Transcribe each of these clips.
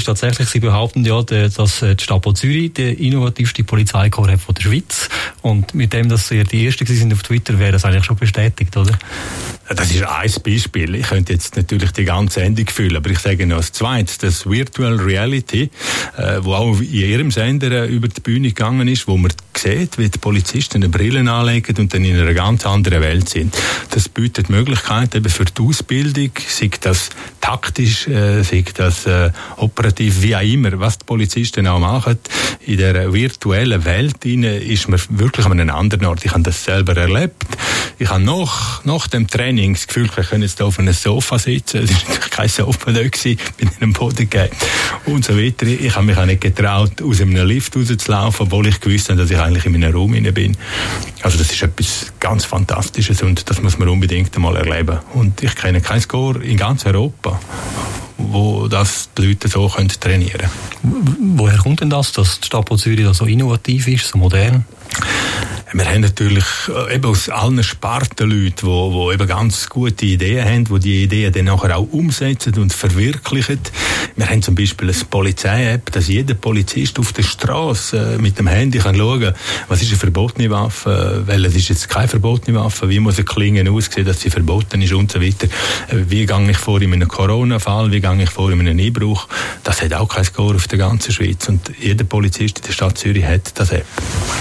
ist tatsächlich, Sie behaupten ja, dass die Stapo Zürich der innovativste Polizeikorps hat von der Schweiz. Und mit dem, dass Sie die Ersten sind auf Twitter, wäre das eigentlich schon bestätigt, oder? Das ist ein Beispiel. Ich könnte jetzt natürlich die ganze Sendung füllen, aber ich sage noch als zweites, das Virtual Reality, wo auch in Ihrem Sender über die Bühne gegangen ist, wo man sieht, wie die Polizisten eine Brille anlegen und dann in einer ganz anderen Welt sind. Das bietet Möglichkeiten eben für die Ausbildung, sei das taktisch, sei das operativ, wie auch immer, was die Polizisten auch machen. In der virtuellen Welt ist man wirklich an einem anderen Ort. Ich habe das selber erlebt. Ich habe nach dem Training das Gefühl, wir können jetzt auf einem Sofa sitzen. Es war natürlich kein Sofa da gewesen, bin in einem Boden gegeben und so weiter. Ich habe mich auch nicht getraut, aus einem Lift rauszulaufen, obwohl ich gewusst habe, dass ich eigentlich in einem Raum bin. Also das ist etwas ganz Fantastisches und das muss man unbedingt einmal erleben. Und ich kenne kein Score in ganz Europa, wo das die Leute so trainieren können. Woher kommt denn das, dass die Stapo Zürich da so innovativ ist, so modern? Wir haben natürlich eben aus allen Sparten Leute, die eben ganz gute Ideen haben, die die Ideen dann nachher auch umsetzen und verwirklichen. Wir haben zum Beispiel eine Polizei-App, dass jeder Polizist auf der Straße mit dem Handy kann schauen, was ist eine verbotene Waffe, weil es ist jetzt keine verbotene Waffe, wie muss eine Klinge aussehen, dass sie verboten ist und so weiter. Wie gehe ich vor in einem Corona-Fall, wie gehe ich vor in einem Einbruch. Das hat auch kein Score auf der ganzen Schweiz und jeder Polizist in der Stadt Zürich hat das App.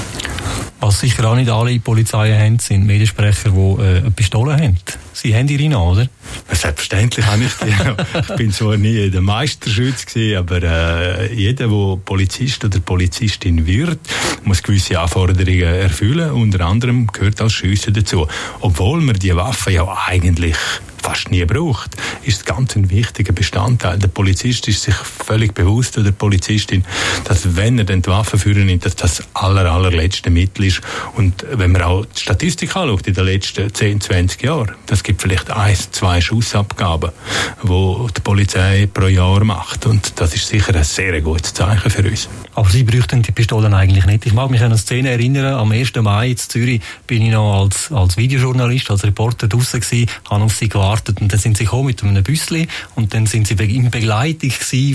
Was sicher auch nicht alle Polizeien haben, sind Mediensprecher, die eine Pistole haben. Sie haben ihre noch, oder? Selbstverständlich habe ich die. Ich bin zwar nie der Meisterschütze gewesen, aber jeder, der Polizist oder Polizistin wird, muss gewisse Anforderungen erfüllen. Unter anderem gehört auch Schiessen dazu. Obwohl man die Waffe ja eigentlich fast nie braucht, ist es ganz ein wichtiger Bestandteil. Der Polizist ist sich völlig bewusst, oder die Polizistin, dass wenn er dann die Waffe führen nimmt, dass das allerletzte Mittel ist. Und wenn man auch die Statistik anschaut in den letzten 10, 20 Jahren, das gibt vielleicht 1, 2 Schussabgaben, die die Polizei pro Jahr macht. Und das ist sicher ein sehr gutes Zeichen für uns. Aber Sie bräuchten die Pistolen eigentlich nicht. Ich mag mich an eine Szene erinnern, am 1. Mai in Zürich bin ich noch als Videojournalist, als Reporter draussen gewesen, habe auf Sie gewartet und dann sind Sie gekommen mit einem Büssli und dann sind Sie in Begleitung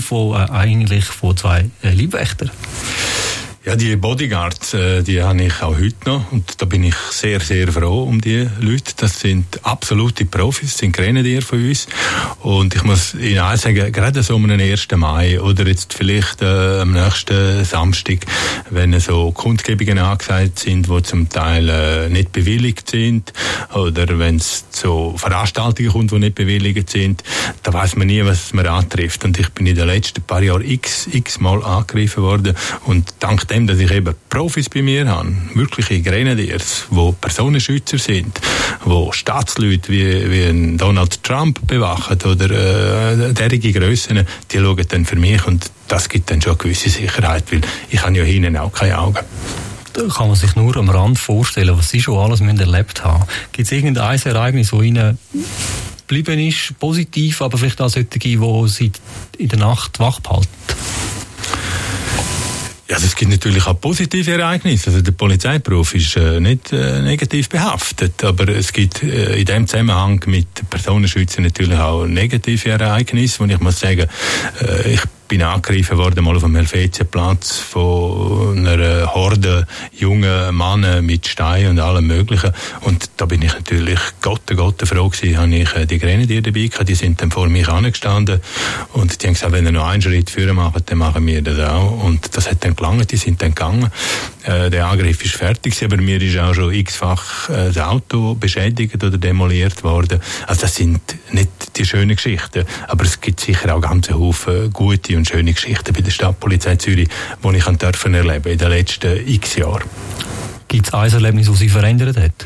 von 2 Leibwächtern. Ja, die Bodyguards, die habe ich auch heute noch und da bin ich sehr, sehr froh um die Leute. Das sind absolute Profis, sind Grenadier von uns und ich muss Ihnen auch sagen, gerade so um den 1. Mai oder jetzt vielleicht am nächsten Samstag, wenn so Kundgebungen angesagt sind, die zum Teil nicht bewilligt sind oder wenn es zu Veranstaltungen kommt, die nicht bewilligt sind, da weiß man nie, was man antrifft und ich bin in den letzten paar Jahren x Mal angegriffen worden und dank dem, dass ich eben Profis bei mir habe, wirkliche Grenadiers, die Personenschützer sind, die Staatsleute wie ein Donald Trump bewachen oder derige Grössen, die schauen dann für mich und das gibt dann schon eine gewisse Sicherheit, weil ich habe ja hinten auch keine Augen. Da kann man sich nur am Rand vorstellen, was Sie schon alles erlebt haben. Gibt es irgendein Ereignis, das Ihnen geblieben ist, positiv, aber vielleicht auch solche, die Sie in der Nacht wach behalten? Ja, also es gibt natürlich auch positive Ereignisse. Also der Polizeiberuf ist nicht negativ behaftet, aber es gibt in dem Zusammenhang mit Personenschützen natürlich auch negative Ereignisse, wo ich muss sagen, ich bin angegriffen worden mal auf dem Helvetiaplatz von einer Horde junger Männer mit Steinen und allem Möglichen. Und da bin ich natürlich Gott froh gewesen, habe ich die Grenadier dabei gehabt, die sind dann vor mich angestanden und die haben gesagt, wenn ihr noch einen Schritt führen macht, dann machen wir das auch. Und das hat dann gelangt, die sind dann gegangen. Der Angriff ist fertig, aber mir ist auch schon x-fach das Auto beschädigt oder demoliert worden. Also das sind nicht die schönen Geschichten, aber es gibt sicher auch ganz Haufen gute und schöne Geschichten bei der Stadtpolizei Zürich, die ich dürfen erleben in den letzten x Jahren. Gibt es ein Erlebnis, das Sie verändert hat?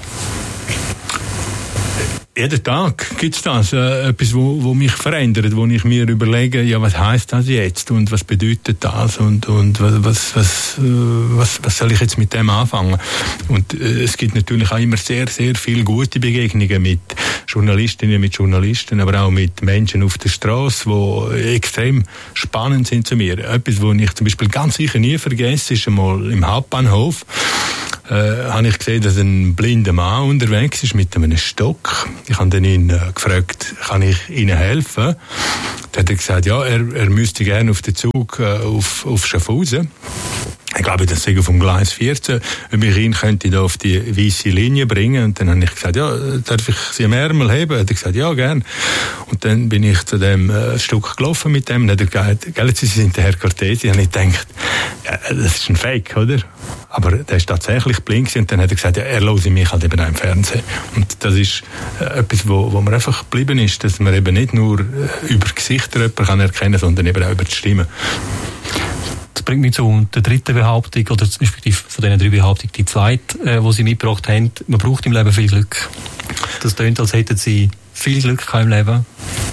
Jeden Tag gibt's das, etwas, wo mich verändert, wo ich mir überlege, ja, was heisst das jetzt und was bedeutet das und was soll ich jetzt mit dem anfangen? Und es gibt natürlich auch immer sehr, sehr viele gute Begegnungen mit Journalistinnen, mit Journalisten, aber auch mit Menschen auf der Straße, die extrem spannend sind zu mir. Etwas, was ich zum Beispiel ganz sicher nie vergesse, ist einmal im Hauptbahnhof. habe ich gesehen, dass ein blinder Mann unterwegs ist mit einem Stock. Ich habe dann ihn gefragt, kann ich Ihnen helfen? Dann hat er gesagt, ja, er müsste gerne auf den Zug auf Schaffhausen. Ich glaube, das sei vom Gleis 14, ob ich ihn könnte da auf die weisse Linie bringen. Und dann habe ich gesagt, ja, darf ich Sie am Ärmel heben? Hat er gesagt, ja, gern. Und dann bin ich zu dem Stück gelaufen mit dem. Und hat er gesagt, gell, Sie sind der Herr Cortesi. Und ich gedacht, ja, das ist ein Fake, oder? Aber der ist tatsächlich blind. Und dann hat er gesagt, ja, er höre mich halt eben auch im Fernsehen. Und das ist etwas, wo mir einfach geblieben ist, dass man eben nicht nur über Gesichter jemanden kann erkennen, sondern eben auch über die Stimme. Das bringt mich zu der dritten Behauptung, oder respektive von diesen 3 Behauptungen die zweite, die Sie mitgebracht haben. Man braucht im Leben viel Glück. Das klingt, als hätten Sie viel Glück im Leben.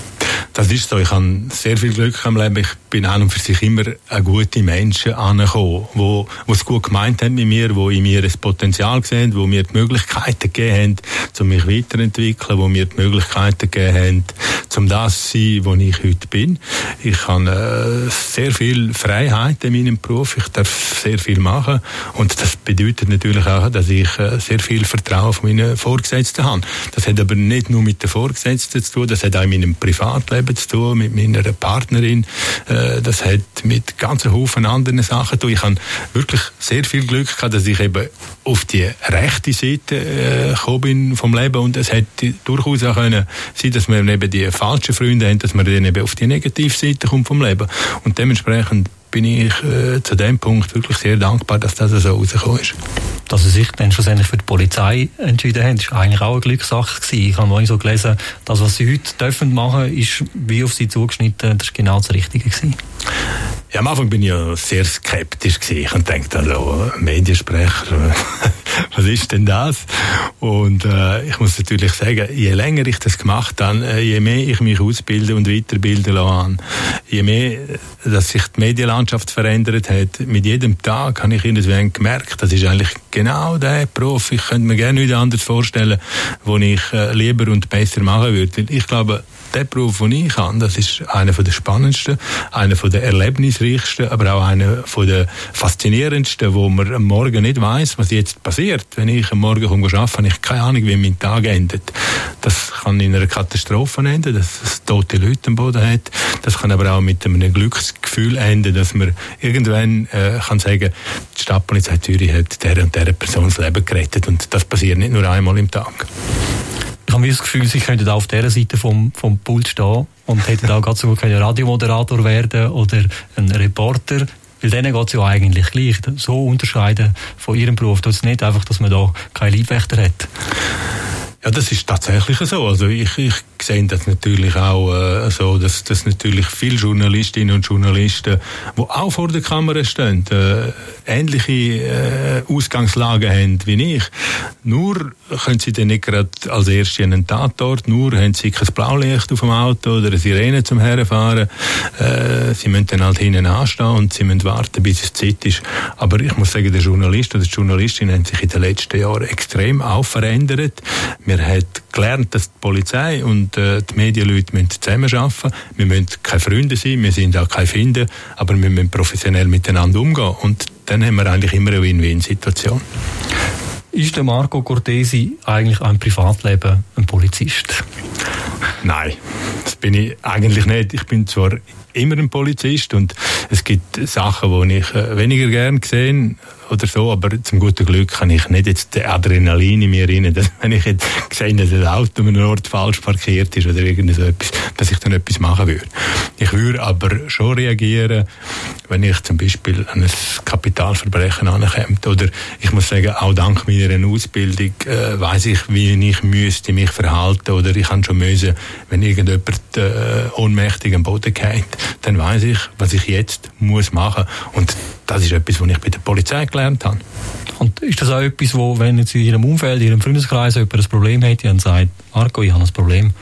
Das ist so. Ich habe sehr viel Glück im Leben. Ich bin an und für sich immer an gute Menschen angekommen, die es gut gemeint haben mit mir, die in mir ein Potenzial sehen, die mir die Möglichkeiten gegeben haben, um mich weiterzuentwickeln, die mir die Möglichkeiten gegeben haben, um das zu sein, wo ich heute bin. Ich habe sehr viel Freiheit in meinem Beruf. Ich darf sehr viel machen. Und das bedeutet natürlich auch, dass ich sehr viel Vertrauen von meinen Vorgesetzten habe. Das hat aber nicht nur mit den Vorgesetzten zu tun, das hat auch in meinem Privatleben zu tun, mit meiner Partnerin. Das hat mit ganzen Haufen anderen Sachen zu tun. Ich habe wirklich sehr viel Glück gehabt, dass ich eben auf die rechte Seite gekommen bin vom Leben. Und es hätte durchaus auch können sein, dass man eben die falschen Freunde haben, dass man dann eben auf die Negativseite kommt vom Leben. Und dementsprechend bin ich zu dem Punkt wirklich sehr dankbar, dass das so rausgekommen ist. Dass Sie sich dann schlussendlich für die Polizei entschieden haben, ist eigentlich auch eine Glückssache gewesen. Ich habe vorhin so gelesen, das, was Sie heute dürfen machen, ist wie auf Sie zugeschnitten, das ist genau das Richtige gewesen. Ja, am Anfang bin ich ja sehr skeptisch gewesen und dachte, also, Mediensprecher, was ist denn das? Und ich muss natürlich sagen, je länger ich das gemacht habe, je mehr ich mich ausbilden und weiterbilden lasse, je mehr, dass sich die Medienlandschaft verändert hat, mit jedem Tag habe ich irgendwann gemerkt, das ist eigentlich genau der Beruf. Ich könnte mir gerne nichts anderes vorstellen, wo ich lieber und besser machen würde. Ich glaube, der Beruf, den ich habe, das ist einer der spannendsten, einer der erlebnisreichsten, aber auch einer der faszinierendsten, wo man am Morgen nicht weiss, was jetzt passiert. Wenn ich am Morgen arbeite, habe ich keine Ahnung, wie mein Tag endet. Das kann in einer Katastrophe enden, dass es tote Leute am Boden hat. Das kann aber auch mit einem Glücksgefühl enden, dass man irgendwann kann sagen, die Stadtpolizei Zürich hat der und der Person das Leben gerettet. Und das passiert nicht nur einmal im Tag. Ich habe das Gefühl, Sie könnten auf dieser Seite vom Pult stehen und hätten auch gerade so gut Radiomoderator werden oder ein Reporter. Weil denen geht es ja eigentlich gleich. So unterscheiden von Ihrem Beruf. Das ist nicht einfach, dass man da keine Leibwächter hat. Ja, das ist tatsächlich so. Also ich sehe das natürlich auch so, dass natürlich viele Journalistinnen und Journalisten, die auch vor der Kamera stehen, ähnliche Ausgangslagen haben wie ich. Nur können sie dann nicht gerade als Erste einen Tatort, nur haben sie kein Blaulicht auf dem Auto oder eine Sirene zum Herfahren. Sie müssen dann halt hinten anstehen und sie müssen warten, bis es Zeit ist. Aber ich muss sagen, der Journalist oder die Journalistin haben sich in den letzten Jahren extrem auch verändert. Wir haben gelernt, dass die Polizei und die Medienleute zusammenarbeiten müssen. Wir müssen keine Freunde sein, wir sind auch keine Finde, aber wir müssen professionell miteinander umgehen. Und dann haben wir eigentlich immer eine Win-Win-Situation. Ist der Marco Cortesi eigentlich auch im Privatleben ein Polizist? Nein, das bin ich eigentlich nicht. Ich bin zwar immer ein Polizist und es gibt Sachen, die ich weniger gern sehe oder so, aber zum guten Glück kann ich nicht jetzt den Adrenalin in mir rein, dass wenn ich jetzt sehe, dass ein Auto an einem Ort falsch parkiert ist oder irgend so etwas, dass ich dann etwas machen würde. Ich würde aber schon reagieren, wenn ich zum Beispiel an ein Kapitalverbrechen ankomme. Oder ich muss sagen, auch dank meiner Ausbildung weiss ich, wie ich müsste mich verhalten. Oder ich kann schon müssen, wenn irgendjemand ohnmächtig am Boden geht, dann weiss ich, was ich jetzt muss machen. Und das ist etwas, was ich bei der Polizei gelernt habe. Und ist das auch etwas, wo, wenn jetzt in Ihrem Umfeld, in Ihrem Freundeskreis jemand ein Problem hat und sagt, Marco, ich habe ein Problem,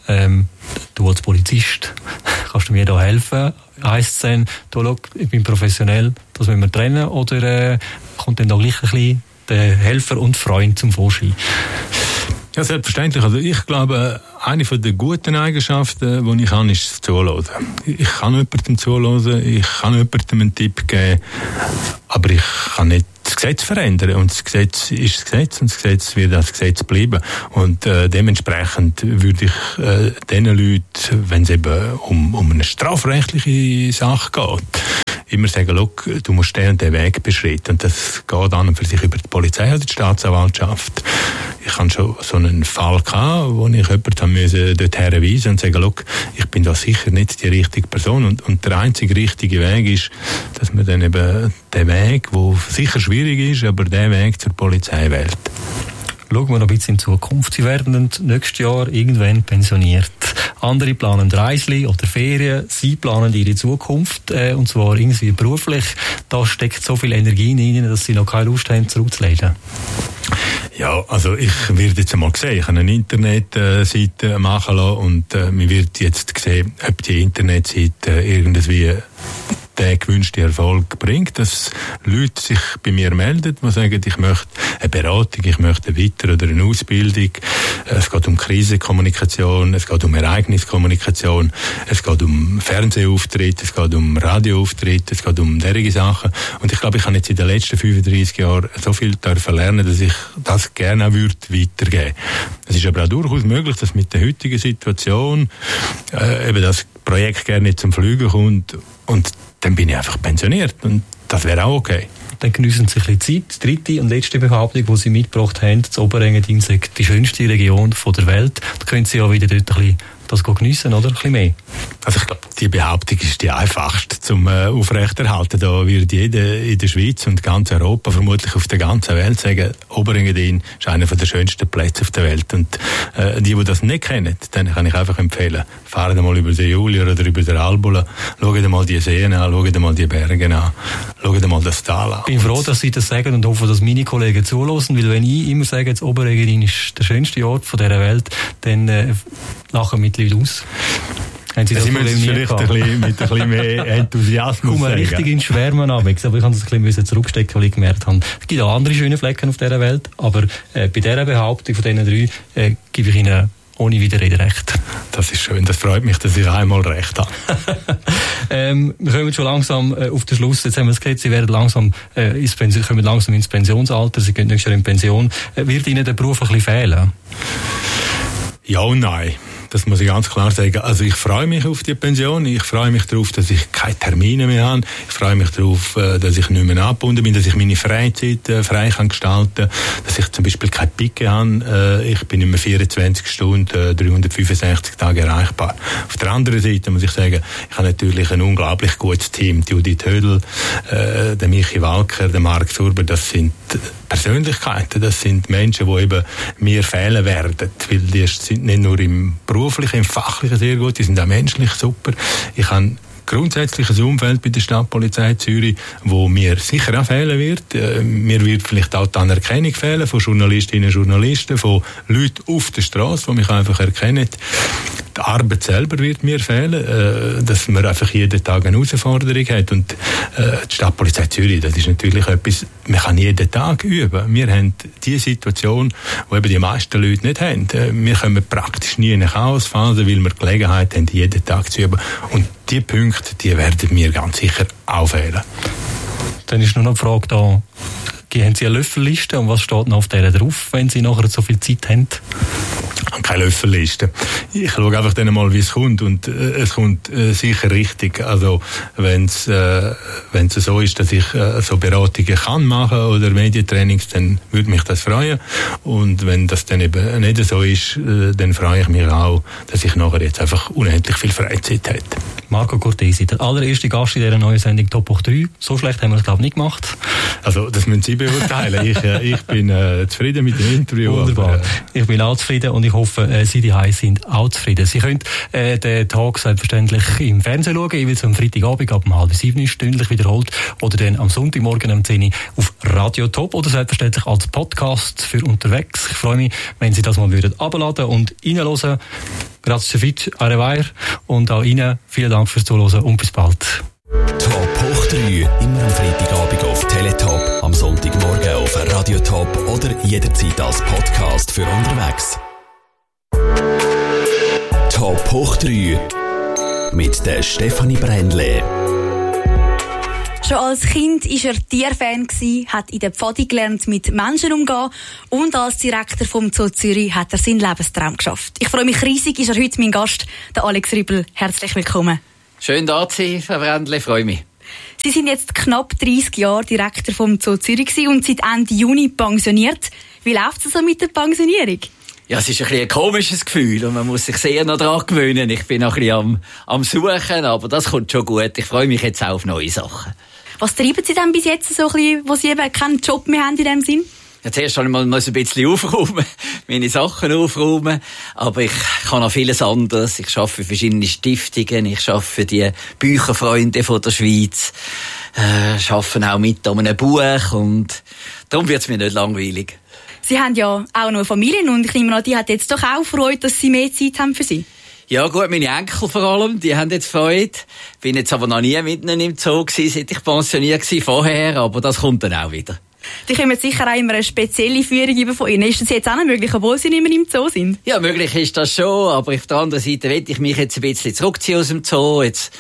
du als Polizist, kannst du mir da helfen? Heisst es dann, du, schau, ich bin professionell, das müssen wir trennen, oder kommt dann da gleich ein bisschen der Helfer und Freund zum Vorschein? Ja, selbstverständlich. Also ich glaube, eine von der guten Eigenschaften, die ich habe, ist das Zuhören. Ich kann jemandem zuhören, ich kann jemandem einen Tipp geben, aber ich kann nicht das Gesetz verändern. Und das Gesetz ist das Gesetz und das Gesetz wird als Gesetz bleiben. Und dementsprechend würde ich den Leuten, wenn es eben um eine strafrechtliche Sache geht, immer sagen, look, du musst den und den Weg beschreiten. Und das geht an und für sich über die Polizei oder die Staatsanwaltschaft. Ich hatte schon so einen Fall gehabt, wo ich jemanden dort herweisen und sagen, look, ich bin da sicher nicht die richtige Person. Und der einzige richtige Weg ist, dass man dann eben den Weg, der sicher schwierig ist, aber den Weg zur Polizei wählt. Schauen wir noch ein bisschen in Zukunft. Sie werden nächstes Jahr irgendwann pensioniert. Andere planen Reisli oder Ferien. Sie planen ihre Zukunft, und zwar irgendwie beruflich. Da steckt so viel Energie in ihnen, dass sie noch keine Lust haben, zurückzulegen. Ja, also ich werde jetzt einmal sehen, ich habe eine Internetseite machen lassen und man wird jetzt sehen, ob die Internetseite irgendwie den gewünschten Erfolg bringt, dass Leute sich bei mir melden, die sagen, ich möchte eine Beratung, ich möchte eine Weiter- oder eine Ausbildung. Es geht um Krisenkommunikation, es geht um Ereigniskommunikation, es geht um Fernsehauftritte, es geht um Radioauftritte, es geht um derige Sachen. Und ich glaube, ich habe jetzt in den letzten 35 Jahren so viel lernen, dass ich das gerne auch weitergeben würde. Es ist aber auch durchaus möglich, dass mit der heutigen Situation eben das Projekt gerne nicht zum Fliegen kommt und dann bin ich einfach pensioniert und das wäre auch okay. Dann geniessen Sie ein bisschen Zeit. Dritte und letzte Behauptung, die Sie mitgebracht haben, das Oberengadin sagt, die schönste Region der Welt. Da können Sie ja wieder dort ein bisschen das geniessen, oder? Ein bisschen mehr. Also ich glaube, die Behauptung ist die einfachste zum Aufrechterhalten. Da wird jeder in der Schweiz und ganz Europa, vermutlich auf der ganzen Welt, sagen, Oberengadin ist einer der schönsten Plätze auf der Welt. Und die das nicht kennen, dann kann ich einfach empfehlen, fahren mal über den Julier oder über den Albula, schauen mal die Seen an, schauen mal die Berge an, schauen mal das Tal an. Ich bin froh, dass Sie das sagen und hoffe, dass meine Kollegen zuhören, weil wenn ich immer sage, das Oberengadin ist der schönste Ort dieser Welt, dann lachen mich die Leute aus. Haben Sie das Problem nie vielleicht mit ein bisschen mehr Enthusiasmus sagen? Richtig ins Schwärmen abwechseln, aber ich kann das ein bisschen zurückstecken, weil ich gemerkt habe, es gibt auch andere schöne Flecken auf dieser Welt, aber bei dieser Behauptung von diesen drei gebe ich Ihnen ohne Widerrede recht. Das ist schön, das freut mich, dass ich einmal recht habe. Wir kommen schon langsam auf den Schluss. Jetzt haben wir es gehört, Sie werden langsam, kommen langsam ins Pensionsalter, Sie gehen nächstes Jahr in Pension. Wird Ihnen der Beruf ein bisschen fehlen? Ja und nein. Das muss ich ganz klar sagen. Also ich freue mich auf die Pension. Ich freue mich darauf, dass ich keine Termine mehr habe. Ich freue mich darauf, dass ich nicht mehr angebunden bin, dass ich meine Freizeit frei kann gestalten, dass ich zum Beispiel keine Picke habe. Ich bin immer 24 Stunden, 365 Tage erreichbar. Auf der anderen Seite muss ich sagen, ich habe natürlich ein unglaublich gutes Team. Die Judith Hödel, der Michi Walker, der Marc Surber, das sind Persönlichkeiten, das sind Menschen, die eben mir fehlen werden, weil die sind nicht nur im Beruflichen, im Fachlichen sehr gut, die sind auch menschlich super. Ich habe grundsätzlich ein Umfeld bei der Stadtpolizei Zürich, wo mir sicher auch fehlen wird. Mir wird vielleicht auch die Anerkennung fehlen von Journalistinnen und Journalisten, von Leuten auf der Straße, die mich einfach erkennen. Die Arbeit selber wird mir fehlen, dass man einfach jeden Tag eine Herausforderung hat. Und die Stadtpolizei Zürich, das ist natürlich etwas, man kann jeden Tag üben. Wir haben die Situation, die eben die meisten Leute nicht haben. Wir kommen praktisch nie in eine Chaosphase, weil wir die Gelegenheit haben, jeden Tag zu üben. Und die Punkte, die werden mir ganz sicher auch fehlen. Dann ist nur noch die Frage da, haben Sie eine Löffelliste und was steht noch auf der drauf, wenn Sie nachher so viel Zeit haben? Ich habe keine Löffelliste. Ich schaue einfach dann mal, wie es kommt und es kommt sicher richtig. Also wenn es so ist, dass ich so Beratungen kann machen oder Medientrainings, dann würde mich das freuen. Und wenn das dann eben nicht so ist, dann freue ich mich auch, dass ich nachher jetzt einfach unendlich viel Freizeit habe. Marco Cortesi, der allererste Gast in dieser neuen Sendung Top Hoch 3. So schlecht haben wir es, glaube ich, nicht gemacht. Also, das müssen Sie beurteilen. Ich bin zufrieden mit dem Interview. Wunderbar. Ich bin auch zufrieden und ich hoffe, Sie daheim sind auch zufrieden. Sie können den Talk selbstverständlich im Fernsehen schauen, jeweils am Freitagabend ab 6:30 stündlich wiederholt oder dann am Sonntagmorgen um 10 Uhr auf Radio Top oder selbstverständlich als Podcast für unterwegs. Ich freue mich, wenn Sie das mal abladen und reinhören. Grazie fit, au revoir und auch Ihnen vielen Dank fürs Zuhören und bis bald. Top Hoch 3, immer am Freitagabend auf Teletop, am Sonntagmorgen auf Radio Top oder jederzeit als Podcast für unterwegs. Top Hoch 3 mit der Stefanie Brändle. Schon als Kind war er Tierfan, hat in der Pfadi gelernt, mit Menschen umzugehen und als Direktor vom Zoo Zürich hat er seinen Lebenstraum geschafft. Ich freue mich riesig, ist er heute mein Gast, der Alex Rübel. Herzlich willkommen. Schön da zu sein, Frau Brändli, freue mich. Sie sind jetzt knapp 30 Jahre Direktor vom Zoo Zürich und seit Ende Juni pensioniert. Wie läuft es so mit der Pensionierung? Ja, es ist ein bisschen ein komisches Gefühl und man muss sich sehr noch daran gewöhnen. Ich bin noch ein bisschen am Suchen, aber das kommt schon gut. Ich freue mich jetzt auch auf neue Sachen. Was treiben Sie denn bis jetzt so ein bisschen, wo Sie eben keinen Job mehr haben in dem Sinn? Ja, zuerst einmal muss ich ein bisschen aufräumen, meine Sachen aufräumen, aber ich kann noch vieles anderes. Ich arbeite für verschiedene Stiftungen, ich arbeite für die Bücherfreunde von der Schweiz, arbeite auch mit an einem Buch und darum wird es mir nicht langweilig. Sie haben ja auch noch eine Familie und ich nehme an, die hat jetzt doch auch Freude, dass Sie mehr Zeit haben für Sie. Ja gut, meine Enkel vor allem, die haben jetzt Freude. Bin jetzt aber noch nie mit ihnen im Zoo gewesen, seit ich pensioniert war vorher, aber das kommt dann auch wieder. Die kommen sicher auch immer eine spezielle Führung über von Ihnen. Ist das jetzt auch nicht möglich, obwohl Sie nicht mehr im Zoo sind? Ja, möglich ist das schon, aber auf der anderen Seite will ich mich jetzt ein bisschen zurückziehen aus dem Zoo. Jetzt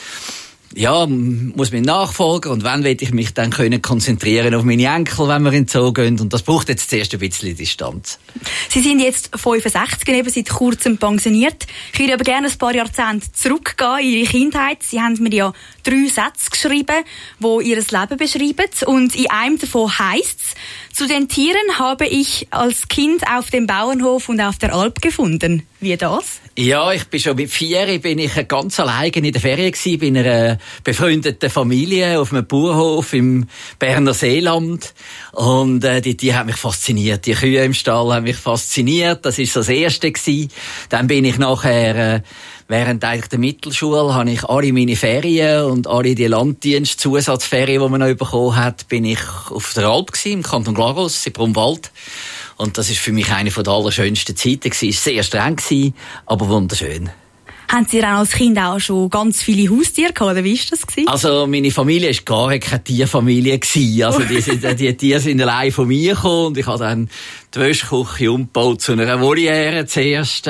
ja, muss mein Nachfolger und wann will ich mich dann konzentrieren auf meine Enkel, wenn wir in den Zoo gehen und das braucht jetzt zuerst ein bisschen Distanz. Sie sind jetzt 65, eben seit kurzem pensioniert. Ich würde aber gerne ein paar Jahrzehnte zurückgehen in Ihre Kindheit. Sie haben mir ja 3 Sätze geschrieben, die Ihr Leben beschreiben und in einem davon heisst es: Zu den Tieren habe ich als Kind auf dem Bauernhof und auf der Alp gefunden. Wie das? Ja, ich bin schon mit 4 bin ich ganz allein in der Ferien gewesen, bei einer befreundeten Familie auf einem Bauernhof im Berner Seeland. Und die haben mich fasziniert. Die Kühe im Stall haben mich fasziniert. Das war so das Erste gewesen. Dann bin ich nachher während eigentlich der Mittelschule habe ich alle meine Ferien und alle die Landdienst-Zusatzferien, die man noch bekommen hat, bin ich auf der Alp gewesen, im Kanton Glarus, in Brunwald. Und das ist für mich eine der allerschönsten Zeiten gewesen. Es war sehr streng gewesen, aber wunderschön. Haben Sie dann als Kind auch schon ganz viele Haustiere gehabt, oder wie war das gewesen? Also, meine Familie war gar keine Tierfamilie gewesen. Also, die Tiere sind allein von mir gekommen und ich habe dann die Wäschküche umgebaut zu einer Voliere zuerst,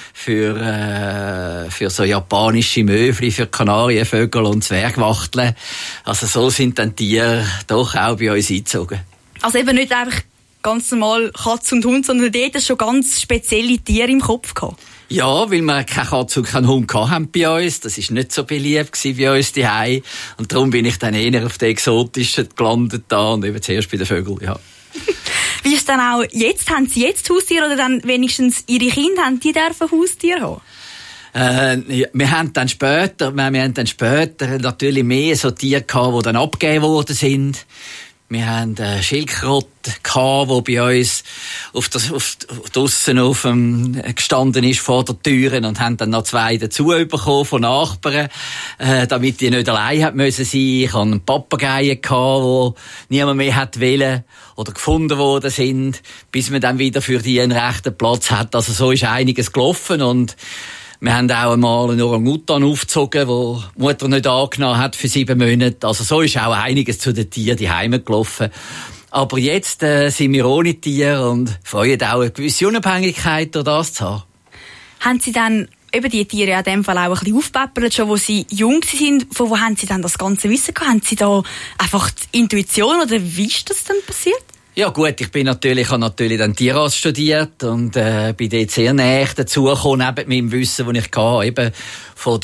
für so japanische Möbel, für Kanarienvögel und Zwergwachteln. Also, so sind dann Tiere doch auch bei uns eingezogen. Also eben nicht einfach ganz normal Katz und Hund, sondern dort schon ganz spezielle Tiere im Kopf gehabt. Ja, weil wir keine Katze und keinen Hund hatten bei uns. Das war nicht so beliebt bei uns daheim. Und darum bin ich dann eher auf den exotischen gelandet da und eben zuerst bei den Vögeln, ja. Wie ist dann auch jetzt? Haben Sie jetzt Haustiere oder dann wenigstens Ihre Kinder, haben die dürfen Haustiere haben? Wir haben dann später natürlich mehr so Tiere gehabt, die dann abgegeben worden sind. Wir haben Schildkröte gehabt, die bei uns draussen gestanden ist vor der Türen und haben dann noch 2 dazu bekommen von Nachbarn, damit die nicht allein hat müssen sein. Ich hatte einen Papageien gehabt, die niemand mehr hat wollen oder gefunden worden sind, bis man dann wieder für die einen rechten Platz hat. Also so ist einiges gelaufen und wir haben auch einmal einen Orang-Utan aufgezogen, den die Mutter nicht angenommen hat für 7 Monate. Also so ist auch einiges zu den Tieren daheim gelaufen. Aber jetzt sind wir ohne Tiere und freuen auch eine gewisse Unabhängigkeit durch das zu haben. Haben Sie dann eben die Tiere in dem Fall auch ein bisschen aufgepäppert, schon wo Sie jung waren? Von wo haben Sie dann das ganze Wissen gehabt? Haben Sie da einfach die Intuition oder wie ist das dann passiert? Ja gut, ich habe natürlich dann Tierarzt studiert und bin dort sehr nahe dazugekommen, neben meinem Wissen, das ich hatte, eben von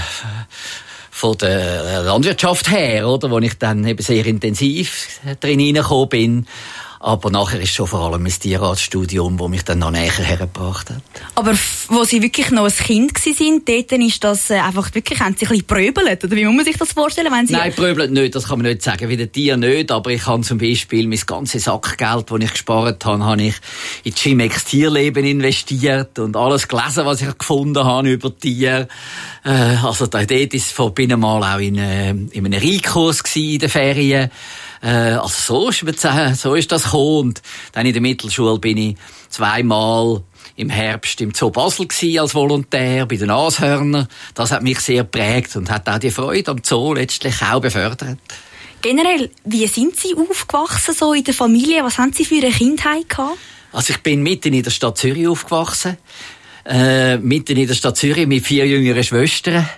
der Landwirtschaft her, oder, wo ich dann eben sehr intensiv drin hineingekommen bin. Aber nachher ist schon vor allem ein Tierarztstudium, das mich dann noch näher hergebracht hat. Aber wo Sie wirklich noch ein Kind waren, dort ist das einfach wirklich, haben Sie ein bisschen pröbelt? Oder wie muss man sich das vorstellen? Wenn Sie Nein, pröbelt nicht, das kann man nicht sagen. Wie den Tier nicht, aber ich habe zum Beispiel mein ganzes Sackgeld, das ich gespart habe, habe ich in Chimex Tierleben investiert und alles gelesen, was ich gefunden habe über Tiere. Also dort bin ich mal auch in einem Reinkurs in den Ferien. Also so ist das gekommen. Und dann in der Mittelschule bin ich 2-mal im Herbst im Zoo Basel gewesen, als Volontär bei den Nashörnern. Das hat mich sehr geprägt und hat auch die Freude am Zoo letztlich auch befördert. Generell, wie sind Sie aufgewachsen so in der Familie? Was haben Sie für eine Kindheit gehabt? Also ich bin mitten in der Stadt Zürich aufgewachsen. Mitten in der Stadt Zürich mit 4 jüngeren Schwestern.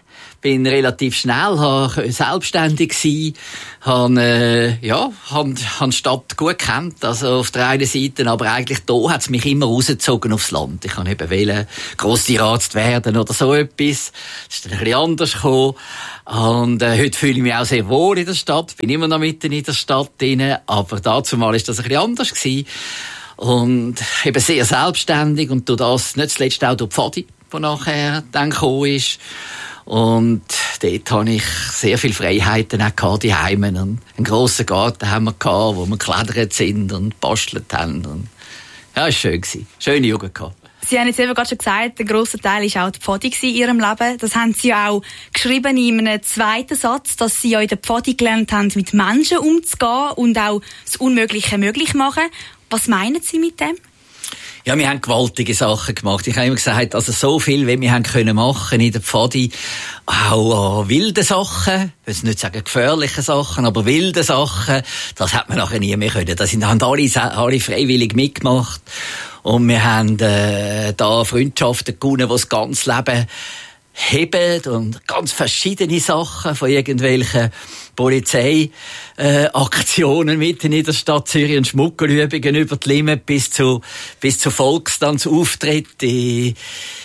bin relativ schnell selbstständig gsi, han die Stadt gut kennt, also auf der einen Seite, aber eigentlich da hat's mich immer rausgezogen aufs Land. Ich kann eben wählen, Grosstierarzt werden oder so etwas. Das ist dann ein bisschen anders gekommen. Und heute fühle ich mich auch sehr wohl in der Stadt, bin immer noch mitten in der Stadt drin, aber dazumal ist das ein bisschen anders gewesen. Und eben sehr selbstständig und durch das nicht zuletzt auch durch die Pfadi, die nachher dann gekommen ist. Und dort hatte ich sehr viele Freiheiten auch gehabt, die Heimen. Und einen grossen Garten haben wir gehabt, wo wir geklettert sind und bastelt haben. Und ja, es war schön gewesen. Schöne Jugend gehabt. Sie haben jetzt eben gerade schon gesagt, der grosse Teil war auch die Pfadi in Ihrem Leben. Das haben Sie auch geschrieben in einem zweiten Satz, dass Sie ja in der Pfadi gelernt haben, mit Menschen umzugehen und auch das Unmögliche möglich machen. Was meinen Sie mit dem? Ja, wir haben gewaltige Sachen gemacht. Ich habe immer gesagt, also so viel, wie wir haben können machen in der Pfadi, auch wilde Sachen, ich will nicht sagen gefährliche Sachen, aber wilde Sachen, das hat man nachher nie mehr können. Da haben alle freiwillig mitgemacht und wir haben da Freundschaften gewonnen, die das ganze Leben heben und ganz verschiedene Sachen von irgendwelchen Polizeiaktionen mitten in der Stadt Zürich und Schmuckelübungen über die Limit bis zu Volkstanzauftritt in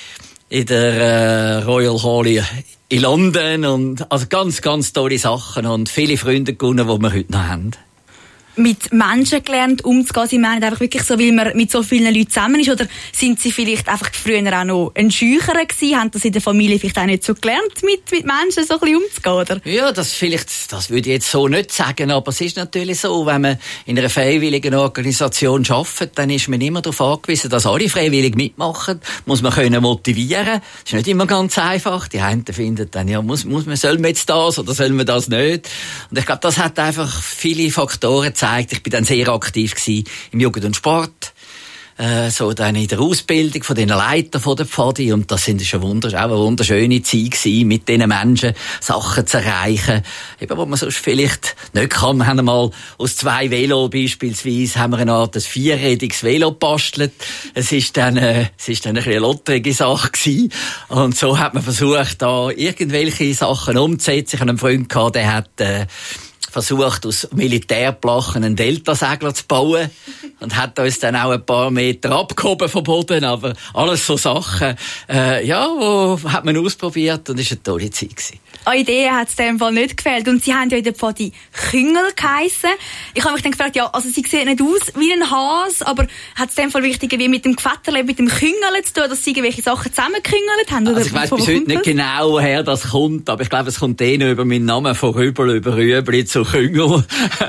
der Royal Hall in London und also ganz, ganz tolle Sachen und viele Freunde gewonnen, die wir heute noch haben. Mit Menschen gelernt umzugehen? Sie meinen einfach wirklich so, weil man mit so vielen Leuten zusammen ist? Oder sind Sie vielleicht einfach früher auch noch ein Schücherer gewesen? Haben das in der Familie vielleicht auch nicht so gelernt, mit Menschen so ein bisschen umzugehen, oder? Ja, das würde ich jetzt so nicht sagen, aber es ist natürlich so, wenn man in einer freiwilligen Organisation arbeitet, dann ist man immer darauf angewiesen, dass alle freiwillig mitmachen, muss man können motivieren. Das ist nicht immer ganz einfach. Die einen finden dann, ja, soll man jetzt das oder soll man das nicht? Und ich glaube, das hat einfach viele Faktoren gezeigt. Ich bin dann sehr aktiv gewesen im Jugend und Sport, so dann in der Ausbildung von den Leitern von der Pfadi und das sind schon auch eine wunderschöne Zeit gewesen, mit diesen Menschen Sachen zu erreichen, eben, wo man sonst vielleicht nicht kann. Wir haben mal aus 2 Velo beispielsweise haben wir eine Art vierrädiges Velo gebastelt. Es ist dann ein bisschen eine lotterige Sache gewesen und so hat man versucht, da irgendwelche Sachen umzusetzen. Ich hatte einen Freund gehabt, der hat versucht, aus Militärplachen einen Delta-Segler zu bauen und hat uns dann auch ein paar Meter abgehoben vom Boden, aber alles so Sachen, wo hat man ausprobiert und es war eine tolle Zeit gewesen. An Ideen hat es in dem Fall nicht gefehlt. Und Sie haben ja in der Pfadi Küngel geheissen. Ich habe mich dann gefragt, ja, also Sie sehen nicht aus wie ein Hase, aber hat es in dem Fall wichtig wie mit dem Gefetterle, mit dem Küngel zu tun, dass Sie irgendwelche Sachen zusammengeküngelt haben? Oder also ich weiss bis heute nicht genau, woher das kommt, aber ich glaube, es kommt über meinen Namen von Rübel über Rüebli zu Küngel.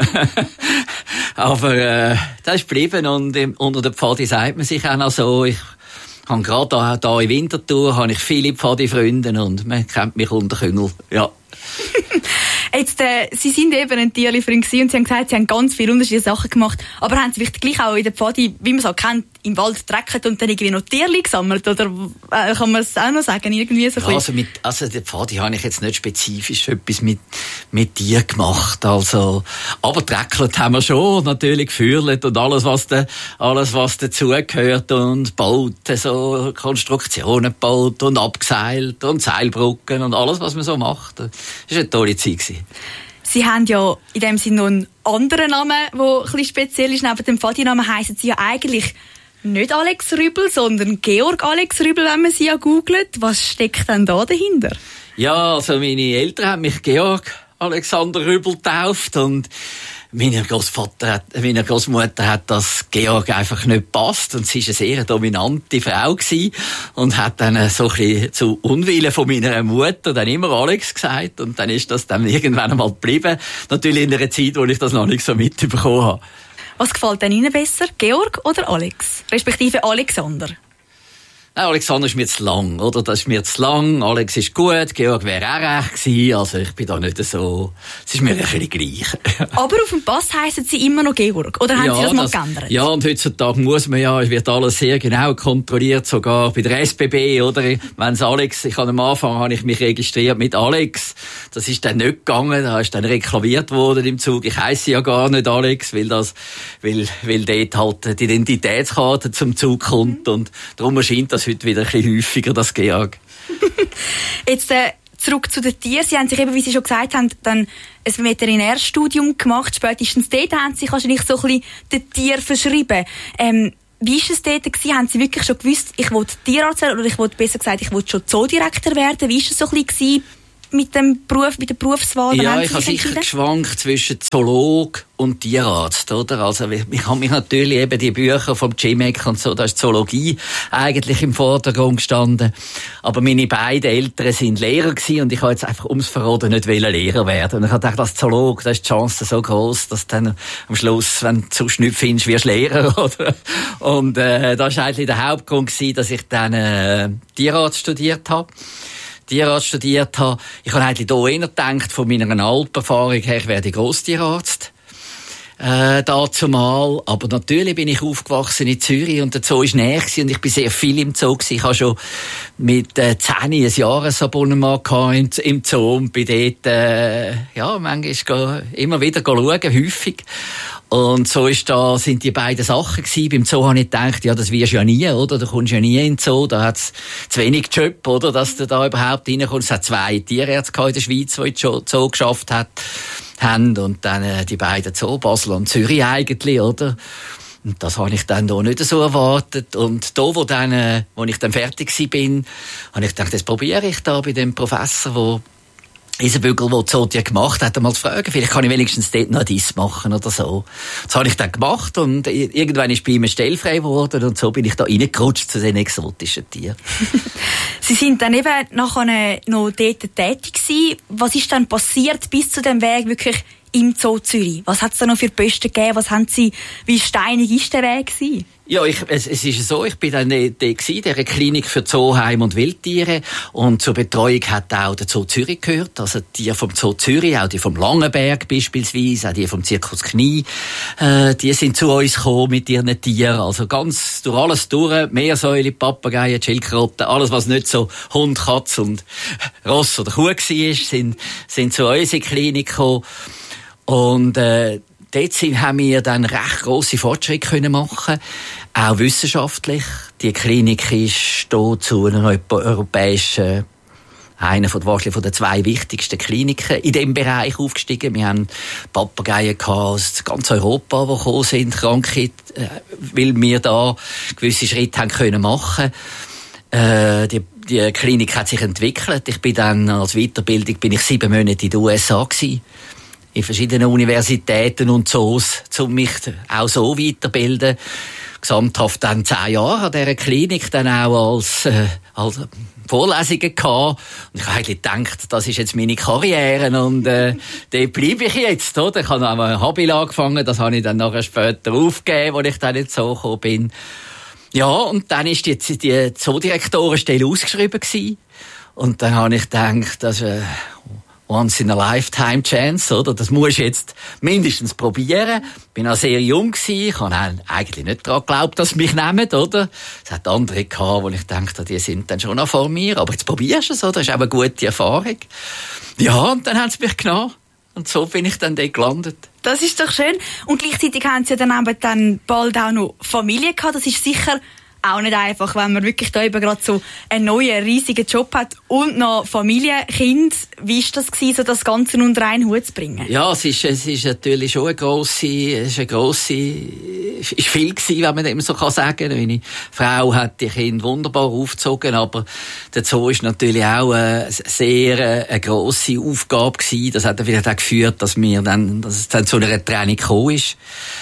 Aber das ist geblieben und unter der Pfadi sagt man sich auch noch so, ich habe gerade da in Winterthur habe ich viele Pfadi-Freunde und man kennt mich unter Küngel, ja. Jetzt, Sie sind eben ein Tierli-Freund gewesen und Sie haben gesagt, Sie haben ganz viele unterschiedliche Sachen gemacht, aber haben Sie vielleicht gleich auch in der Pfadi, wie man es auch kennt, im Wald drecket und dann irgendwie noch Tierli gesammelt, oder kann man es auch noch sagen, irgendwie so ja, also der Pfadi habe ich jetzt nicht spezifisch etwas mit Tieren gemacht, also, aber dreckelt haben wir schon, natürlich gefühlt und alles was dazugehört und baut, so Konstruktionen gebaut und abgeseilt und Seilbrücken und alles, was man so macht. Das war eine tolle Zeit gewesen. Sie haben ja in dem Sinne noch einen anderen Namen, der ein bisschen speziell ist. Neben dem Pfadi-Namen heissen Sie ja eigentlich nicht Alex Rübel, sondern Georg Alex Rübel, wenn man Sie ja googelt. Was steckt denn da dahinter? Ja, also meine Eltern haben mich Georg Alexander Rübel getauft und meine Großmutter hat das Georg einfach nicht gepasst und sie war eine sehr dominante Frau gewesen und hat dann so ein bisschen zu Unwillen von meiner Mutter dann immer Alex gesagt und dann ist das dann irgendwann einmal geblieben. Natürlich in einer Zeit, wo ich das noch nicht so mitbekommen habe. Was gefällt denn Ihnen besser, Georg oder Alex? Respektive Alexander? Alexander ist mir zu lang, oder? Das ist mir zu lang. Alex ist gut, Georg wäre auch recht gewesen. Also ich bin da nicht so, es ist mir ein bisschen gleich. Aber auf dem Pass heissen Sie immer noch Georg, oder haben Sie das mal geändert? Ja, und heutzutage muss man ja, es wird alles sehr genau kontrolliert, sogar bei der SBB, oder? Wenn's Alex, am Anfang habe ich mich registriert mit Alex. Das ist dann nicht gegangen, da ist dann reklamiert worden im Zug. Ich heisse ja gar nicht Alex, weil dort halt die Identitätskarte zum Zug kommt und darum erscheint das heute wieder ein bisschen häufiger, das Georg. Jetzt, zurück zu den Tieren. Sie haben sich eben, wie Sie schon gesagt haben, dann ein Veterinärstudium gemacht. Spätestens dort haben Sie sich wahrscheinlich so ein bisschen den Tieren verschrieben. Wie war es dort gewesen? Haben Sie wirklich schon gewusst, ich will Tierarzt werden, oder ich will, besser gesagt, ich will schon Zoodirektor werden? Wie war es so ein bisschen mit dem Beruf, mit der Berufswahl? Ja, ich habe sicher geschwankt zwischen Zoolog und Tierarzt, oder? Also, ich habe mich natürlich eben die Bücher vom Cimek und so, da ist Zoologie eigentlich im Vordergrund gestanden. Aber meine beiden Eltern sind Lehrer gewesen und ich habe jetzt einfach ums Verraten nicht Lehrer werden. Und ich habe gedacht, als Zoolog, da ist die Chance so groß, dass du dann am Schluss, wenn du sonst nichts findest, wirst du Lehrer, oder? Und, das war eigentlich der Hauptgrund gewesen, dass ich dann, Tierarzt studiert habe. Ich habe eigentlich hier eher gedacht, von meiner Alperfahrung her, ich werde Grosstierarzt. Dazumal. Aber natürlich bin ich aufgewachsen in Zürich und der Zoo war näher und ich bin sehr viel im Zoo gewesen. Ich habe schon mit 10 ein Jahresabonnement im Zoo und bin dort, manchmal immer wieder schauen, häufig. Und so sind die beiden Sachen gewesen. Beim Zoo habe ich gedacht, ja, das wirst du ja nie, oder? Du kommst ja nie in den Zoo. Da hat's zu wenig Job, oder? Dass du da überhaupt reinkommst. Es hat 2 Tierärzte in der Schweiz, die in den Zoo geschafft haben. Und dann die beiden Zoo, Basel und Zürich eigentlich, oder? Und das habe ich dann hier nicht so erwartet. Und da, wo ich dann fertig bin, habe ich gedacht, das probiere ich da bei dem Professor, Isenbügel, der Zootier gemacht hat, einmal zu fragen, vielleicht kann ich wenigstens dort noch dies machen oder so. Das habe ich dann gemacht und irgendwann ist bei ihm eine Stelle frei geworden und so bin ich da reingerutscht zu den exotischen Tieren. Sie sind dann eben nachher noch dort tätig gewesen. Was ist dann passiert bis zu dem Weg wirklich im Zoo Zürich? Was hat es da noch für Posten gegeben? Wie steinig ist der Weg gewesen? Ja, es ist so, ich bin dann in dieser Klinik für Zooheim und Wildtiere und zur Betreuung hat auch der Zoo Zürich gehört, also die vom Zoo Zürich, auch die vom Langenberg beispielsweise, auch die vom Zirkus Knie, die sind zu uns gekommen mit ihren Tieren, also ganz durch alles durch, Meersäule, Papageien, Schildkröten, alles was nicht so Hund, Katz und Ross oder Kuh war, sind zu uns in die Klinik gekommen und dort haben wir dann recht grosse Fortschritte machen, auch wissenschaftlich. Die Klinik ist hier zu einer europäischen, einer von den 2 wichtigsten Kliniken in diesem Bereich aufgestiegen. Wir haben Papageien aus ganz Europa, die gekommen sind, Krankheit, weil wir da gewisse Schritte haben machen können. Die Klinik hat sich entwickelt. Ich bin dann als Weiterbildung 7 Monate in den USA gewesen. In verschiedenen Universitäten und Zoos, um mich auch so weiterbilden. Gesamthaft dann 10 Jahre an dieser Klinik dann auch als Vorlesungen gehabt. Und ich habe eigentlich gedacht, das ist jetzt meine Karriere und dort bleibe ich jetzt, oder? Ich habe auch ein Hobby angefangen, das habe ich dann nachher später aufgegeben, als ich dann nicht so gekommen bin. Ja, und dann ist die Zoodirektorenstelle ausgeschrieben gewesen. Und dann habe ich gedacht, das ist once in a lifetime chance, oder? Das musst du jetzt mindestens probieren. Bin auch sehr jung gewesen. Ich habe eigentlich nicht daran geglaubt, dass sie mich nehmen, oder? Es hat andere gehabt, wo ich dachte, die sind dann schon noch vor mir. Aber jetzt probierst du es, oder? Das ist auch eine gute Erfahrung. Ja, und dann haben sie mich genommen. Und so bin ich dann dort gelandet. Das ist doch schön. Und gleichzeitig haben sie dann bald auch noch Familie gehabt. Das ist sicher auch nicht einfach, wenn man wirklich da eben gerade so einen neuen, riesigen Job hat und noch Familie, Kind. Wie war das gewesen, so das Ganze unter einen Hut zu bringen? Ja, es ist natürlich schon ist viel gewesen, wenn man dem so sagen kann. Meine Frau hat die Kinder wunderbar aufgezogen, aber der Zoo ist natürlich auch eine grosse Aufgabe gewesen. Das hat dann vielleicht auch geführt, dass es dann zu einer Trennung gekommen ist.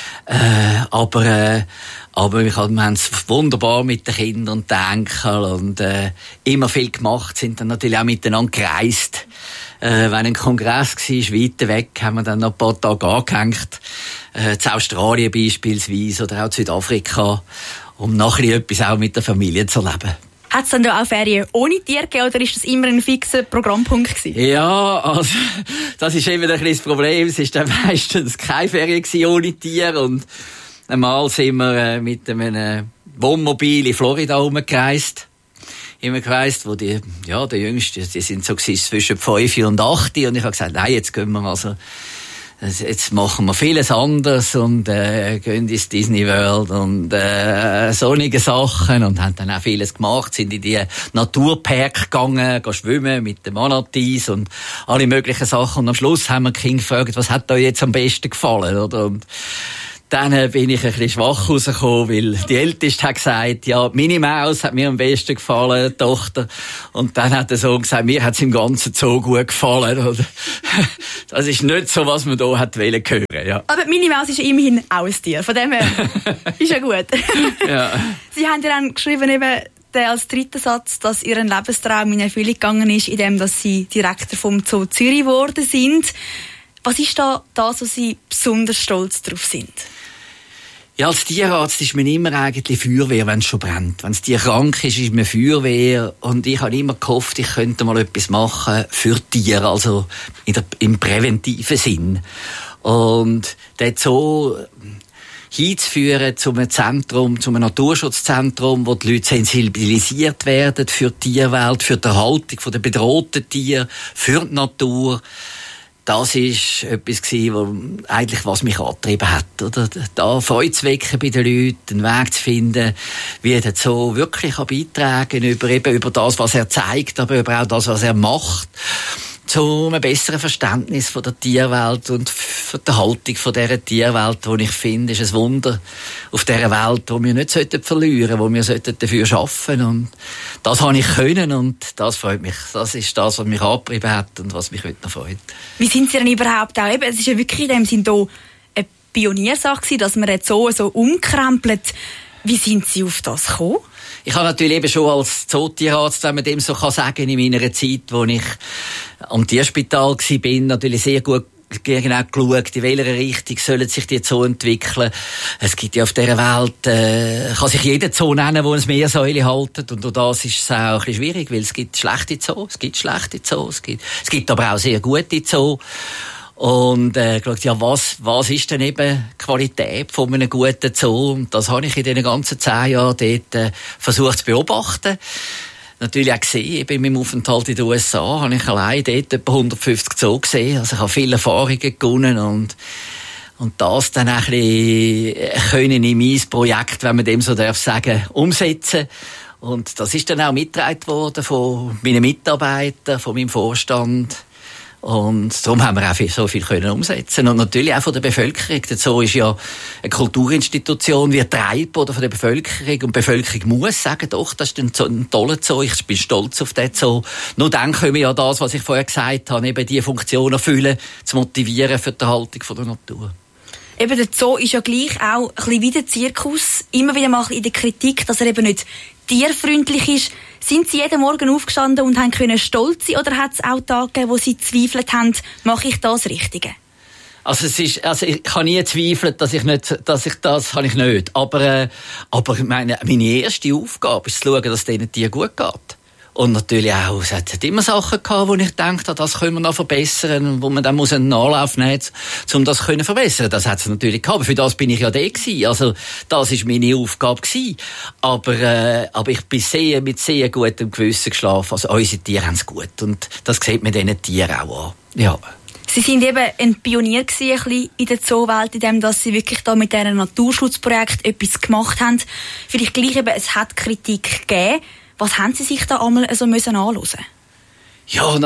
Aber wir haben es wunderbar mit den Kindern und den Enkeln und immer viel gemacht, sind dann natürlich auch miteinander gereist. Wenn ein Kongress war, weiter weg, haben wir dann noch ein paar Tage angehängt. Zu Australien beispielsweise oder auch Südafrika, um nachher etwas auch mit der Familie zu erleben. Hat es dann da auch Ferien ohne Tier gegeben oder ist das immer ein fixer Programmpunkt gewesen? Ja, also, das ist immer ein bisschen das Problem. Es ist dann meistens keine Ferien ohne Tier und einmal sind wir mit einem Wohnmobil in Florida rumgereist. Wo der Jüngste, die sind so zwischen 5 und 8 und ich habe gesagt, nein, jetzt gehen wir also jetzt machen wir vieles anderes und gehen ins Disney World und sonnige Sachen und haben dann auch vieles gemacht, sind in die Naturpark gegangen, schwimmen mit den Manatees und alle möglichen Sachen und am Schluss haben wir King gefragt, was hat euch jetzt am besten gefallen, oder? Und dann bin ich ein bisschen schwach rausgekommen, weil die Älteste hat gesagt, ja, Minnie Maus hat mir am besten gefallen, die Tochter. Und dann hat der Sohn gesagt, mir hat es im ganzen Zoo gut gefallen. Oder? Das ist nicht so, was man hier hat hören wollen. Ja. Aber Minnie Maus ist ja immerhin auch ein Tier, von dem her ist ja gut. Ja. Sie haben ja dann geschrieben, eben, als dritten Satz, dass ihr Lebenstraum in Erfüllung gegangen ist, indem dass Sie Direktor vom Zoo Zürich geworden sind. Was ist da das, wo Sie besonders stolz drauf sind? Ja, als Tierarzt ist man immer eigentlich Feuerwehr, wenn es schon brennt. Wenn das Tier krank ist, ist man Feuerwehr. Und ich habe immer gehofft, ich könnte mal etwas machen für Tiere, also im präventiven Sinn. Und dort so hinzuführen zu einem Zentrum, zu einem Naturschutzzentrum, wo die Leute sensibilisiert werden für die Tierwelt, für die Erhaltung der bedrohten Tiere, für die Natur. Das ist etwas gewesen, was mich angetrieben hat, oder? Da Freude zu wecken bei den Leuten, einen Weg zu finden, wie der Zoo wirklich beitragen kann, über das, was er zeigt, aber über auch das, was er macht, zu einem besseren Verständnis von der Tierwelt und von der Haltung von dieser Tierwelt, die ich finde, ist ein Wunder auf dieser Welt, die wir nicht verlieren sollten, die wir dafür arbeiten sollten. Und das habe ich können und das freut mich. Das ist das, was mich angetrieben hat und was mich heute noch freut. Wie sind Sie denn überhaupt auch? Es ist ja wirklich in dem Sinn hier eine Pioniersache gewesen, dass man jetzt so umkrempelt. Wie sind Sie auf das gekommen? Ich habe natürlich eben schon als Zootierarzt, wenn man dem so sagen kann, in meiner Zeit, wo ich am Tierspital war, natürlich sehr gut genau geschaut, in welcher Richtung sollen sich die Zoo entwickeln. Es gibt ja auf dieser Welt, kann sich jeder Zoo nennen, der eine Meersäule hält. Und durch das ist es auch ein bisschen schwierig, weil es gibt schlechte Zoos, es gibt aber auch sehr gute Zoos. Und geschaut, ja, was ist denn eben die Qualität von einem guten Zoo? Und das habe ich in den ganzen 10 Jahren dort versucht zu beobachten. Natürlich auch gesehen, eben in meinem Aufenthalt in den USA habe ich allein dort etwa 150 Zoos gesehen. Also ich habe viele Erfahrungen gewonnen und das dann ein bisschen können in mein Projekt, wenn man dem so darf sagen, umsetzen. Und das ist dann auch mitgetragen worden von meinen Mitarbeitern, von meinem Vorstand. Und darum haben wir auch so viel können umsetzen. Und natürlich auch von der Bevölkerung. Der Zoo ist ja eine Kulturinstitution, wie ein Treibboden von der Bevölkerung. Und die Bevölkerung muss sagen, doch, das ist ein toller Zoo, ich bin stolz auf den Zoo. Nur dann können wir ja das, was ich vorher gesagt habe, eben die Funktion erfüllen, zu motivieren für die Erhaltung der Natur. Eben, der Zoo ist ja gleich auch ein bisschen wie der Zirkus. Immer wieder mal in der Kritik, dass er eben nicht tierfreundlich ist. Sind Sie jeden Morgen aufgestanden und haben stolz sein, oder hat es auch Tage gegeben, wo Sie zweifelt haben, mache ich das Richtige? Also ich habe nie gezweifelt, dass ich das habe ich nicht. Aber meine erste Aufgabe ist zu schauen, dass es denen Tieren gut geht. Und natürlich auch, es hat immer Sachen gehabt, wo ich gedacht habe, das können wir noch verbessern, und wo man dann einen Anlauf nehmen muss, um das zu verbessern. Das hat es natürlich gehabt, aber für das bin ich ja da gewesen. Also, das war meine Aufgabe gewesen. Aber ich bin mit sehr gutem Gewissen geschlafen. Also, unsere Tiere haben es gut. Und das sieht man diesen Tieren auch an. Ja. Sie sind eben ein Pionier gewesen, ein bisschen in der Zoowelt, in dem, dass Sie wirklich da mit diesem Naturschutzprojekt etwas gemacht haben. Vielleicht gleich eben, es hat Kritik gegeben. Was haben Sie sich da einmal so anhören? Ja,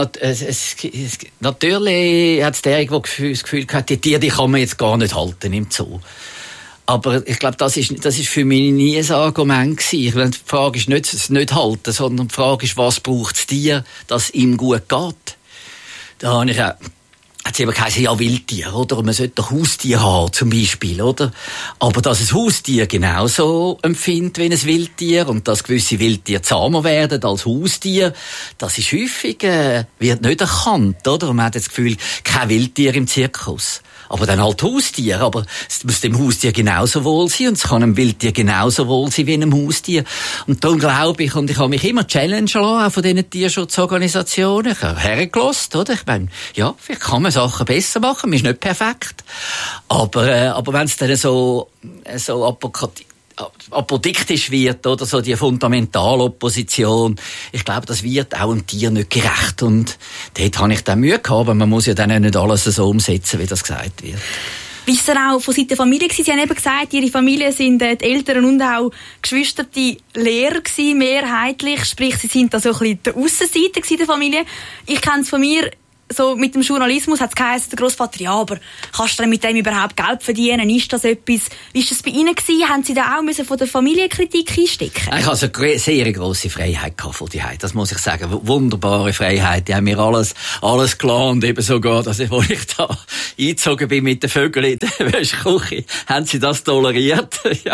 natürlich hat es der, der das Gefühl gehabt, die Tiere, die kann man jetzt gar nicht halten im Zoo. Aber ich glaube, das ist für mich nie ein Argument gewesen. Die Frage ist nicht das Nicht-Halten, sondern die Frage ist, was braucht das Tier, dass es ihm gut geht. Da habe ich auch hat es eben geheißen, ja, Wildtier, oder? Man sollte doch Haustier haben, zum Beispiel, oder? Aber dass ein Haustier genauso empfindet wie ein Wildtier und dass gewisse Wildtiere zahmer werden als Haustier, das ist häufig, wird nicht erkannt, oder? Man hat das Gefühl, kein Wildtier im Zirkus. Aber dann halt Haustier. Aber es muss dem Haustier genauso wohl sein und es kann einem Wildtier genauso wohl sein wie einem Haustier. Und darum glaube ich, und ich habe mich immer challengen lassen, auch von diesen Tierschutzorganisationen. Ich habe hergelassen, oder? Ich meine, ja, vielleicht kann man Sachen besser machen, man ist nicht perfekt. Aber wenn es dann so apodiktisch wird, oder so die Fundamentalopposition. Ich glaube, das wird auch einem Tier nicht gerecht. Und dort habe ich dann Mühe gehabt, aber man muss ja dann auch nicht alles so umsetzen, wie das gesagt wird. Wie ist es auch von Seiten der Familie gewesen? Sie haben eben gesagt, Ihre Familie sind die Eltern und auch Geschwister die Lehrer gewesen, mehrheitlich. Sprich, Sie sind da so ein bisschen der Aussenseiter der Familie. Ich kenne es von mir, so mit dem Journalismus hat es geheißen, der Grossvater, ja, aber kannst du denn mit dem überhaupt Geld verdienen? Ist das etwas? Wie ist das bei Ihnen gewesen? Haben Sie da auch von der Familienkritik einstecken? Ich hatte eine sehr grosse Freiheit von die Hause. Das muss ich sagen. Wunderbare Freiheit. Die haben mir alles gelassen. Eben sogar, dass ich, als ich da eingezogen bin mit den Vögeln in der Wäschküche, haben sie das toleriert. Ja.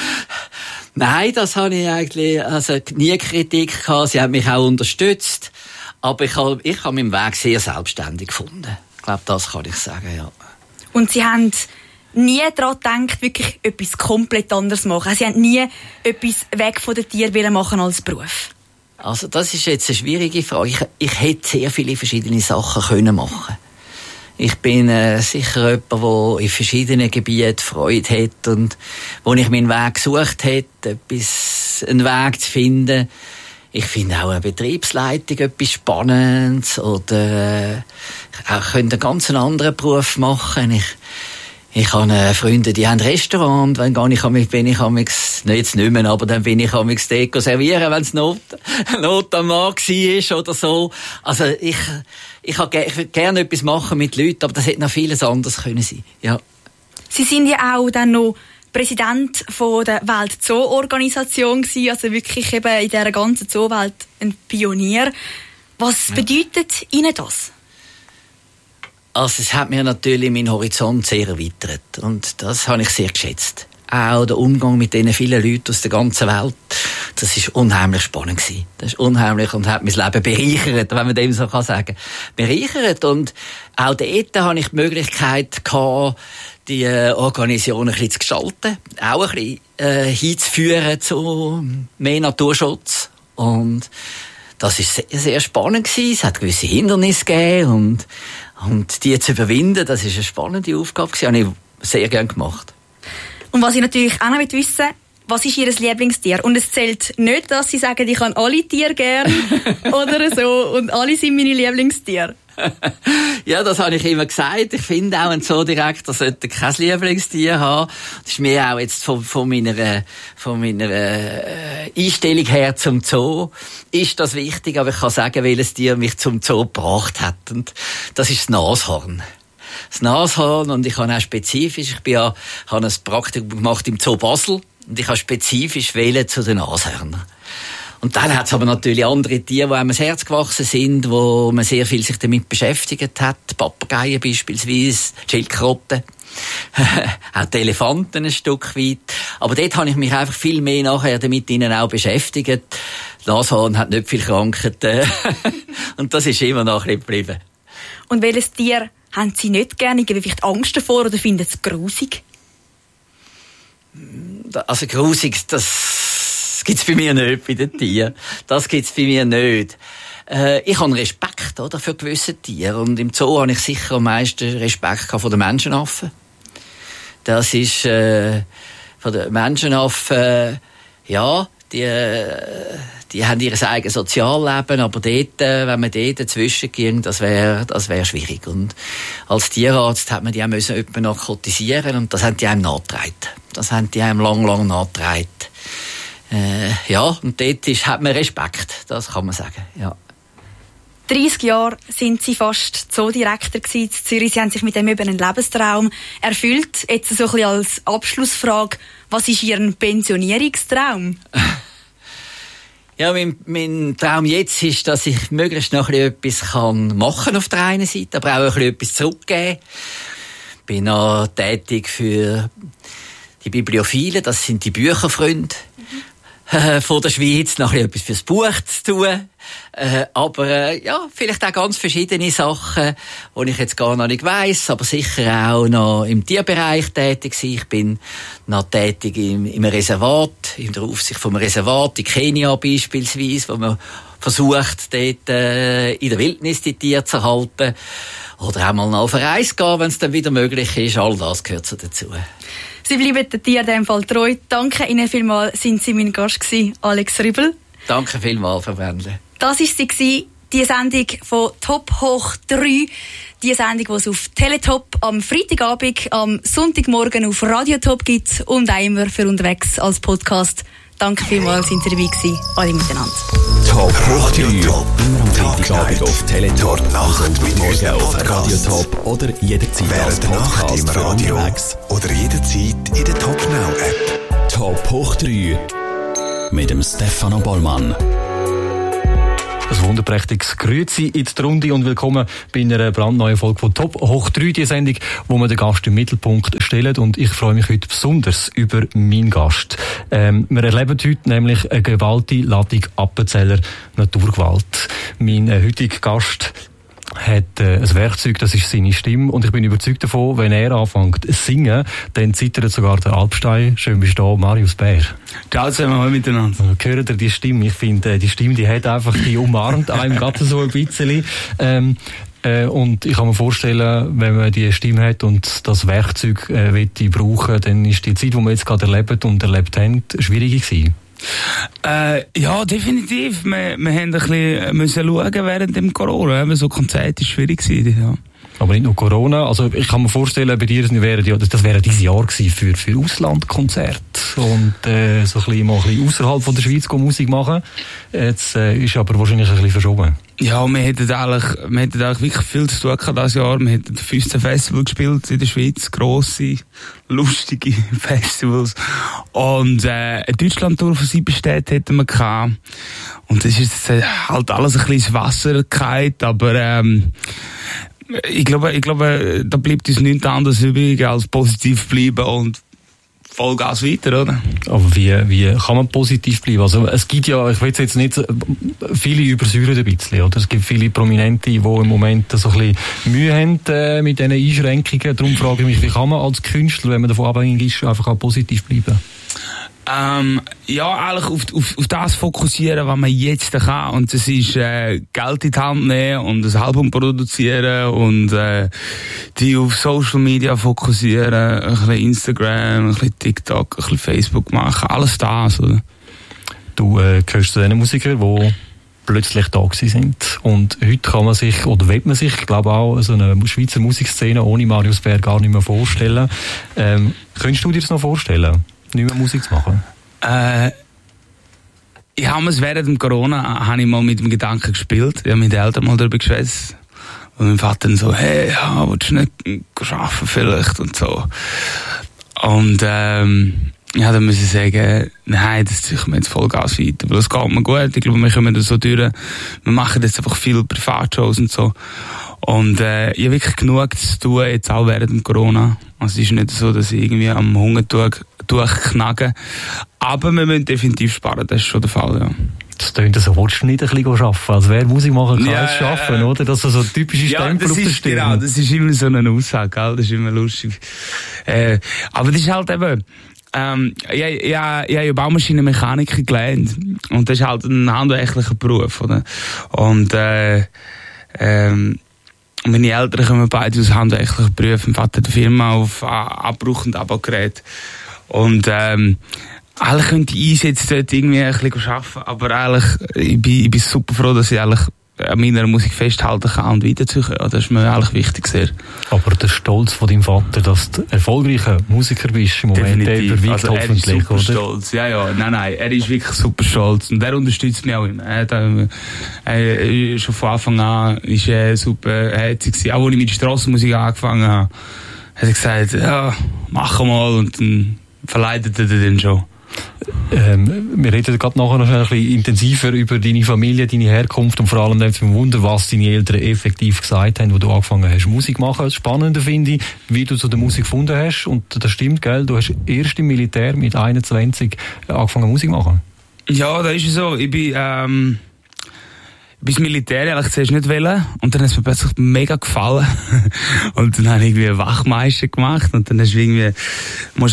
Nein, das habe ich eigentlich, nie Kritik gehabt. Sie haben mich auch unterstützt. Aber ich habe meinen Weg sehr selbstständig gefunden. Ich glaube, das kann ich sagen, ja. Und Sie haben nie daran gedacht, wirklich etwas komplett anderes zu machen? Sie haben nie etwas weg von den Tieren machen als Beruf? Also, das ist jetzt eine schwierige Frage. Ich hätte sehr viele verschiedene Sachen können machen. Ich bin sicher jemand, der in verschiedenen Gebieten Freude hat und wo ich meinen Weg gesucht hätte, einen Weg zu finden. Ich finde auch eine Betriebsleitung etwas Spannendes oder ich könnte einen ganz anderen Beruf machen. Ich habe Freunde, die haben ein Restaurant, bin ich amigs, jetzt nicht mehr, aber dann bin ich amigs Deko servieren, wenn es Not am Mann war oder so. Also ich würde gerne etwas machen mit Leuten, aber das hätte noch vieles anderes können sein. Ja. Sie sind ja auch dann noch Präsident von der Welt-Zoo-Organisation gewesen, also wirklich eben in dieser ganzen Zoowelt ein Pionier. Was bedeutet Ihnen das? Also es hat mir natürlich meinen Horizont sehr erweitert und das habe ich sehr geschätzt. Auch der Umgang mit diesen vielen Leuten aus der ganzen Welt, das ist unheimlich spannend gewesen. Das ist unheimlich und hat mein Leben bereichert, wenn man dem so sagen kann. Bereichert und auch dort habe ich die Möglichkeit gehabt, die Organisation ein bisschen zu gestalten, auch ein bisschen hinzuführen zu mehr Naturschutz. Und das ist sehr, sehr spannend gewesen. Es hat gewisse Hindernisse gegeben und die zu überwinden, das ist eine spannende Aufgabe gewesen. Habe ich sehr gerne gemacht. Und was ich natürlich auch noch wissen will, was ist Ihr Lieblingstier? Und es zählt nicht, dass Sie sagen, ich habe alle Tiere gern oder so und alle sind meine Lieblingstiere. Ja, das habe ich immer gesagt. Ich finde auch, ein Zoodirektor sollte kein Lieblingstier haben. Das ist mir auch jetzt von meiner Einstellung her zum Zoo ist das wichtig, aber ich kann sagen, welches Tier mich zum Zoo gebracht hat. Und das ist das Nashorn. Das Nashorn, und ich habe auch spezifisch, habe ein Praktikum gemacht im Zoo Basel und ich habe spezifisch wählen zu den Nashörnern. Und dann hat es aber natürlich andere Tiere, die einem das Herz gewachsen sind, wo man sehr viel sich damit beschäftigt hat. Papageien beispielsweise, Schildkröten, auch die Elefanten ein Stück weit. Aber dort habe ich mich einfach viel mehr nachher damit ihnen auch beschäftigt. Nashorn hat nicht viel Krankheiten. Und das ist immer nachher geblieben. Und welches Tier haben Sie nicht gerne? Haben vielleicht Angst davor oder finden Sie es grusig? Also grusig, das gibt's bei mir nicht bei den Tieren. Das gibt's bei mir nicht. Ich habe Respekt, oder, für gewisse Tiere. Und im Zoo habe ich sicher am meisten Respekt vor den Menschenaffen. Das ist von den Menschenaffen, ja, die haben ihr eigenes Sozialleben, aber dort, wenn man dort dazwischen ging, das wär schwierig. Und als Tierarzt hat man die auch etwa narkotisieren und das haben die einem nachgetragen. Das haben die einem lang nachgetragen. Ja, und dort hat man Respekt, das kann man sagen, ja. 30 Jahre sind Sie fast Zoodirektor in Zürich. Sie haben sich mit dem über einen Lebenstraum erfüllt. Jetzt so ein bisschen als Abschlussfrage, was ist Ihr Pensionierungstraum? Ja, mein Traum jetzt ist, dass ich möglichst noch etwas machen kann auf der einen Seite, aber auch etwas zurückgeben. Ich bin noch tätig für die Bibliophilen, das sind die Bücherfreunde von der Schweiz, noch etwas fürs Buch zu tun. Aber ja, vielleicht auch ganz verschiedene Sachen, die ich jetzt gar noch nicht weiss, aber sicher auch noch im Tierbereich tätig sein. Ich bin noch tätig im Reservat, in der Aufsicht vom Reservat in Kenia beispielsweise, wo man versucht, dort in der Wildnis die Tiere zu erhalten. Oder auch mal noch auf eine Reise gehen, wenn es dann wieder möglich ist. All das gehört so dazu. Sie bleiben dir in dem Fall treu. Danke Ihnen vielmals, sind Sie mein Gast gewesen, Alex Rübel. Danke vielmals, Frau Brändle. Das war sie, die Sendung von Top hoch 3. Die Sendung, die es auf Teletop am Freitagabend, am Sonntagmorgen auf Radiotop gibt und auch immer für unterwegs als Podcast. Danke vielmals, sind Sie dabei gewesen. Alle miteinander. Top hoch 3. Immer am Freitagabend auf Teletop. Am Sonntagmorgen auf Radiotop oder jederzeit als Podcast im Radio unterwegs. Oder jederzeit in der Top Now App. Top hoch 3 mit dem Stefano Bollmann. Ein wunderprächtiges Grüezi in die Runde und willkommen bei einer brandneuen Folge von Top hoch 3, die Sendung, wo wir den Gast im Mittelpunkt stellen. Und ich freue mich heute besonders über meinen Gast. Wir erleben heute nämlich eine gewaltige Ladung Appenzeller Naturgewalt. Mein heutiger Gast hat ein Werkzeug, das ist seine Stimme, und ich bin überzeugt davon, wenn er anfängt zu singen, dann zittert sogar der Alpstein. Schön bist du da, Marius Bär. Ciao zusammen miteinander. Hört ihr die Stimme? Ich finde, die Stimme, die hat einfach, die umarmt einem gerade so ein bisschen. Und ich kann mir vorstellen, wenn man die Stimme hat und das Werkzeug brauchen, dann ist die Zeit, die wir jetzt gerade erlebt und erlebt haben, schwierig gewesen. Ja, definitiv. Wir haben ein bisschen müssen schauen während dem Corona. So Konzerte ist schwierig gewesen, ja. Aber nicht nur Corona. Also ich kann mir vorstellen, bei dir das wäre dieses Jahr gewesen für Auslandkonzerte und so ein bisschen mal außerhalb von der Schweiz Musik machen. Jetzt ist aber wahrscheinlich ein bisschen verschoben. Ja, wir hätten eigentlich wirklich viel zu tun gehabt dieses Jahr. Wir hätten 15 Festivals gespielt in der Schweiz, grosse, lustige Festivals. Und eine Deutschland-Tour von 7 Städten hätten wir gehabt. Und das ist halt alles ein bisschen ins Wasser gefallen, aber ich glaube, da bleibt uns nichts anderes übrig, als positiv bleiben und Vollgas weiter, oder? Aber wie kann man positiv bleiben? Also es gibt ja, ich will jetzt nicht, viele übersäuern ein bisschen, oder? Es gibt viele Prominente, die im Moment so ein bisschen Mühe haben mit diesen Einschränkungen. Darum frage ich mich, wie kann man als Künstler, wenn man davon abhängig ist, einfach auch positiv bleiben? Ja, eigentlich auf das fokussieren, was man jetzt kann. Und das ist Geld in die Hand nehmen und ein Album produzieren und die auf Social Media fokussieren, ein bisschen Instagram, ein bisschen TikTok, ein bisschen Facebook machen, alles das, oder? Du gehörst zu den Musikern, die plötzlich da sind. Und heute kann man sich, oder will man sich, ich glaube auch, so eine Schweizer Musikszene ohne Marius Bär gar nicht mehr vorstellen. Könntest du dir das noch vorstellen? Nicht mehr Musik zu machen? Ich habe es während dem Corona habe ich mal mit dem Gedanken gespielt. Ich habe mit den Eltern mal darüber geschwätzt. Und mein Vater dann so, hey, ja, willst du nicht arbeiten vielleicht und so. Und ja, dann muss ich sagen, nein, das ziehe ich mir jetzt Vollgas weiter. Aber das geht mir gut. Ich glaube, wir kommen da so durch. Wir machen jetzt einfach viele Privatshows und so. Und ich habe wirklich genug zu tun, jetzt auch während dem Corona. Also es ist nicht so, dass ich irgendwie am Hunger durchknage. Aber wir müssen definitiv sparen, das ist schon der Fall, ja. Das klingt so, willst du nicht ein bisschen arbeiten? Also wer Musik machen kann, es arbeiten, oder? Das ist so ein typische Stempel auf der Stimme. Genau, das ist immer so eine Aussage, gell? Das ist immer lustig. Aber das ist halt eben, ich habe Baumaschinenmechaniker gelernt. Und das ist halt ein handwerklicher Beruf, oder? Und meine Eltern kommen beide aus handwerklichen Berufen. Mein Vater hat eine Firma auf Abbruch- und Abbaugerät. Und eigentlich könnte ich jetzt dort irgendwie ein bisschen arbeiten, aber eigentlich, ich bin super froh, dass ich eigentlich an meiner Musik festhalten kann und weiterziehen kann. Das ist mir eigentlich wichtig sehr. Aber der Stolz von deinem Vater, dass du erfolgreicher Musiker bist im Moment, der überwiegt also hoffentlich, er ist super oder? Stolz. Ja, nein, er ist wirklich super stolz. Und er unterstützt mich auch immer. Schon von Anfang an ist er super herzig gewesen. Auch als ich mit Strassenmusik angefangen habe, hat er gesagt, ja, mach mal, und dann verleitet er den schon. Wir reden gerade nachher noch ein bisschen intensiver über deine Familie, deine Herkunft und vor allem nicht zum Wunder, was deine Eltern effektiv gesagt haben, wo du angefangen hast, Musik zu machen. Das Spannende finde ich, wie du zu der Musik gefunden hast. Und das stimmt, gell? Du hast erst im Militär mit 21 angefangen Musik zu machen. Ja, das ist so. Ich bin bis Militär ehrlich zuerst nicht wollen. Und dann hat es mir plötzlich mega gefallen. Und dann habe ich irgendwie einen Wachmeister gemacht. Und dann hast du irgendwie, musst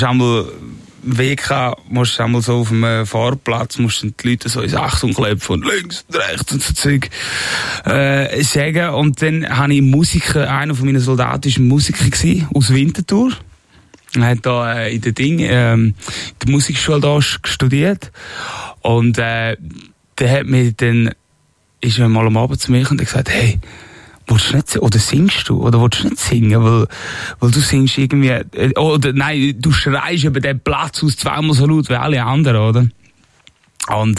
du einmal so auf dem Fahrplatz, musst du die Leute so ins Achtung klopfen und links und rechts und so Zeug sagen. Und dann habe ich einer von meinen Soldaten war Musiker gewesen, aus Winterthur. Er hat da in der Musikschule da studiert. Und der hat mir dann, ist er mal am Abend zu mir und hat gesagt, hey, willst du nicht, oder singst du, oder willst du nicht singen, weil du singst irgendwie, oder nein, du schreist über den Platz aus zweimal so laut wie alle anderen, oder? Und,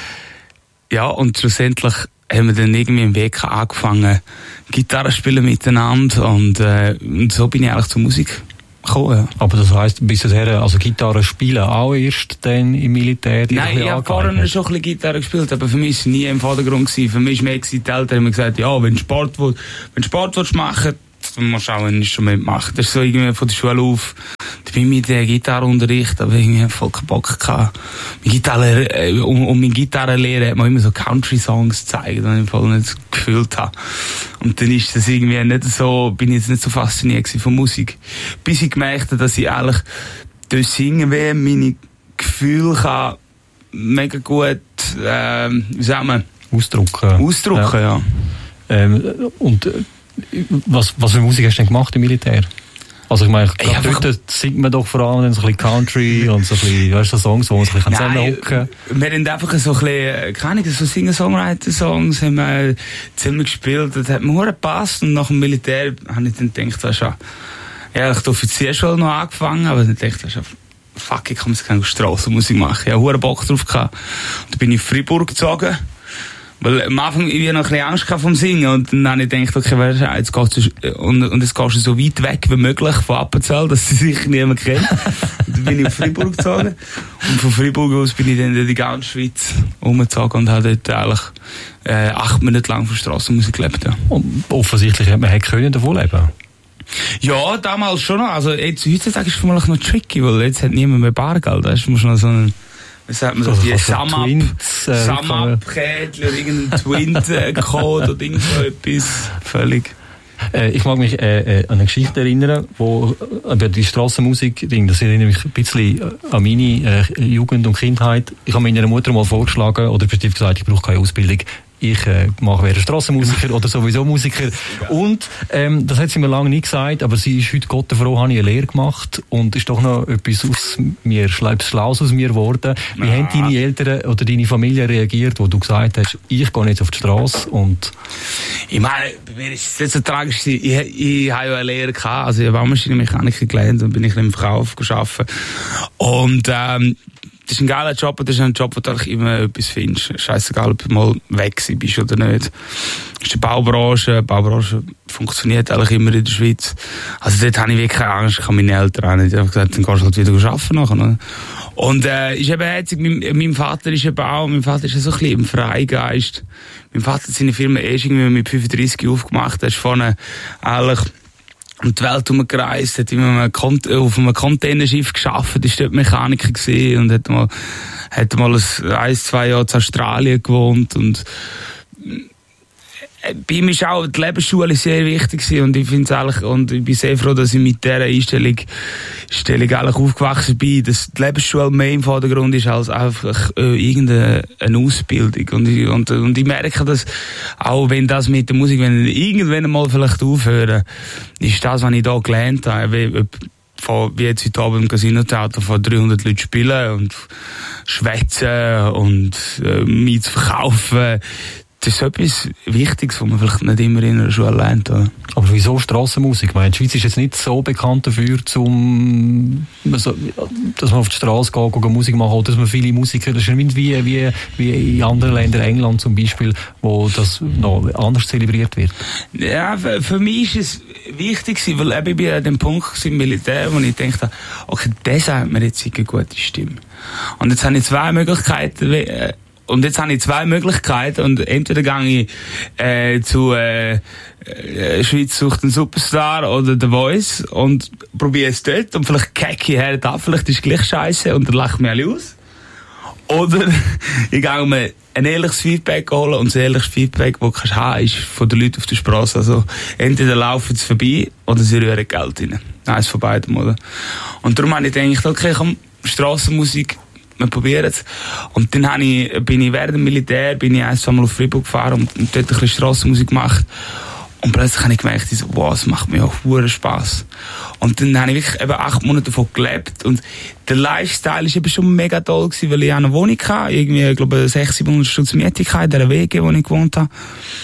ja, und schlussendlich haben wir dann irgendwie im Weg angefangen, Gitarre spielen miteinander, und so bin ich eigentlich zur Musik gekommen, ja. Aber das heisst, bisher, also Gitarre spielen auch erst dann im Militär? Nein, ich habe vorher schon ein bisschen Gitarre gespielt, aber für mich war es nie im Vordergrund gewesen. Für mich war mehr, die Eltern haben gesagt, ja, wenn du Sport willst machen, dann musst du auch ein Instrument machen. Das ist so irgendwie von der Schule auf. Da bin ich mit dem Gitarrenunterricht, aber irgendwie voll keinen Bock gehabt. Mein Gitarrenlehrer hat mir immer so Country-Songs gezeigt, die ich voll nicht gefühlt habe. Und dann ist das irgendwie nicht so, bin ich jetzt nicht so fasziniert von Musik. Bis ich gemerkt habe, dass ich eigentlich durch Singen meine Gefühle kann mega gut, wie sagen wir? Ausdrücken, ja. Und was für Musik hast du denn gemacht im Militär? Also ich meine, gerade dort singt man doch vor allem so ein bisschen Country und so ein bisschen, weißt du, Songs, wo man sich ein bisschen zusammenhocken kann. Wir haben einfach so ein bisschen, keine Ahnung, so Singer-Songwriter-Songs haben wir zusammen gespielt. Das hat mir sehr gepasst, und nach dem Militär habe ich dann gedacht, ich habe die Offizierschule noch angefangen, aber dann dachte ich, fuck, ich kann jetzt keine Strassenmusik machen. Ich habe sehr Bock drauf gehabt. Und dann bin ich in Freiburg gezogen. Weil am Anfang ich noch ein bisschen Angst vom Singen, und dann habe ich gedacht, okay, jetzt gehst du so weit weg wie möglich von Appenzell, dass sie sich niemand kennt. Und dann bin ich auf Freiburg gezogen, und von Freiburg aus bin ich dann in die ganze Schweiz umgezogen und habe dort eigentlich 8 Monate lang von Strassenmusik gelebt. Ja. Und offensichtlich hat man davon leben. Ja, damals schon noch. Also heutzutage ist es vielleicht noch tricky, weil jetzt hat niemand mehr Bargeld. Da muss noch so ein, was sagt man so, die Sum-Up-Kädchen oder irgendein Twint-Code oder irgend so etwas. Völlig. Ich mag mich an eine Geschichte erinnern, wo die Strassenmusik, das erinnert mich ein bisschen an meine Jugend und Kindheit. Ich habe meiner Mutter mal vorgeschlagen, oder bestimmt gesagt, ich brauche keine Ausbildung. Ich wäre Strassenmusiker oder sowieso Musiker. Und das hat sie mir lange nicht gesagt, aber sie ist heute Gott froh, habe ich eine Lehre gemacht, und ist doch noch etwas aus mir, Schlaues aus mir geworden. Wie haben deine Eltern oder deine Familie reagiert, wo du gesagt hast, ich gehe jetzt auf die Strasse? Und ich meine, bei mir ist es nicht so tragisch. Ich habe ja eine Lehre gehabt, also ich habe Maschinenmechaniker gelernt und bin ich im Verkauf gearbeitet. Und das ist ein geiler Job, und das ist ein Job, wo du immer etwas findest. Scheissegal, ob du mal weg bist oder nicht. Das ist die Baubranche. Die Baubranche funktioniert eigentlich immer in der Schweiz. Also dort habe ich wirklich keine Angst. Ich habe meine Eltern auch nicht. Ich habe gesagt, dann kannst du halt wieder arbeiten nachher. Und ist eben herzig, mein Vater ist eben auch, mein Vater ist so ein bisschen im Freigeist. Mein Vater hat seine Firma erst irgendwie mit 35 aufgemacht. Er ist vorne eigentlich um die Welt herumgereist, hat immer auf einem Containerschiff gearbeitet, ist dort Mechaniker gewesen und hat mal 1-2 Jahre zu Australien gewohnt, und bei ihm ist auch die Lebensschule sehr wichtig gewesen, und ich finde es eigentlich, und ich bin sehr froh, dass ich mit dieser Einstellung eigentlich aufgewachsen bin, dass die Lebensschule mehr im Vordergrund ist als einfach irgendeine Ausbildung, und ich merke, dass auch wenn das mit der Musik, wenn ich irgendwann mal vielleicht aufhören, ist das, was ich da gelernt habe, wie jetzt heute Abend im Casino-Theater von 300 Leuten spielen und schwätzen und mich zu verkaufen. Das ist etwas Wichtiges, was man vielleicht nicht immer in einer Schule lernt. Oder? Aber wieso Strassenmusik? Ich meine, die Schweiz ist jetzt nicht so bekannt dafür, dass man auf die Straße geht, Musik machen, oder dass man viele Musiker, das ist nicht wie in anderen Ländern, England zum Beispiel, wo das noch anders zelebriert wird. Ja, für mich ist es wichtig, weil ich bin an dem Punkt im Militär, wo ich dachte, okay, das hat mir jetzt eine gute Stimme. Und jetzt habe ich zwei Möglichkeiten, und entweder gehe ich zu Schweiz sucht einen Superstar oder The Voice und probiere es dort, und vielleicht kacke ich her da, vielleicht ist es gleich scheiße und dann lache ich mich alle aus. Oder ich gehe mir ein ehrliches Feedback holen, und das ehrliches Feedback, das du haben, ist von den Leuten auf der Straße. Also entweder laufen sie vorbei oder sie rühren Geld rein. Eins von beidem, oder? Und darum habe ich gedacht, okay, komm, Strassenmusik, wir probieren es. Und dann bin ich während dem Militär 1-2 Mal auf Freiburg gefahren und dort ein bisschen Strassenmusik gemacht. Und plötzlich habe ich gemerkt, wow, es macht mir auch verdammt Spass. Und dann habe ich wirklich eben 8 Monate davon gelebt. Und der Lifestyle ist eben schon mega toll gewesen, weil ich eine Wohnung hatte. Irgendwie, ich glaube, 600-700 Stutz Miete in dieser WG, wo ich gewohnt habe.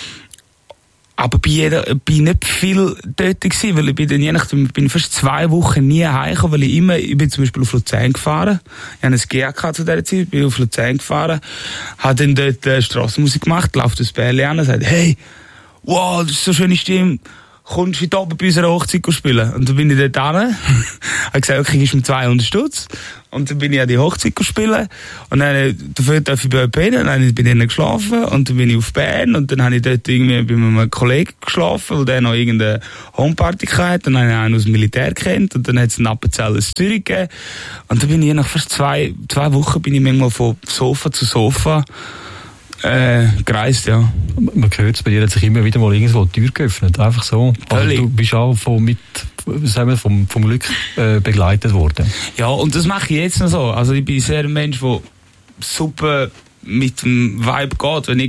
Aber bin nicht viel dort gewesen, weil ich bin dann je nachdem, bin fast 2 Wochen nie heimgekommen, weil ich bin zum Beispiel auf Luzern gefahren. Ich hatte ein GAK zu dieser Zeit, bin auf Luzern gefahren, habe dann dort Strassenmusik gemacht, laufe das Bärli an und sagt, hey, wow, das ist so eine schöne Stimme, kommst du heute oben bei unserer Hochzeit spielen? Und dann bin ich dort hin, habe gesagt, okay, gibst mir 200 Stutz. Und dann bin ich an die Hochzeit spielen. Und dann, dafür darf ich bei Bern, und dann bin ich geschlafen. Und dann bin ich auf Bern. Und dann habe ich dort irgendwie bei einem Kollegen geschlafen, weil der noch irgendeine Homeparty hatte. Dann habe ich einen aus dem Militär kennt. Und dann hat es einen Appenzell in Zürich gegeben. Und dann bin ich nach fast zwei Wochen bin ich manchmal von Sofa zu Sofa gereist, ja. Man hört es, bei dir hat sich immer wieder mal irgendwo die Tür geöffnet. Einfach so. Also du bist auch vom Glück begleitet worden. Ja, und das mache ich jetzt noch so. Also ich bin sehr ein Mensch, der super mit dem Vibe geht. Wenn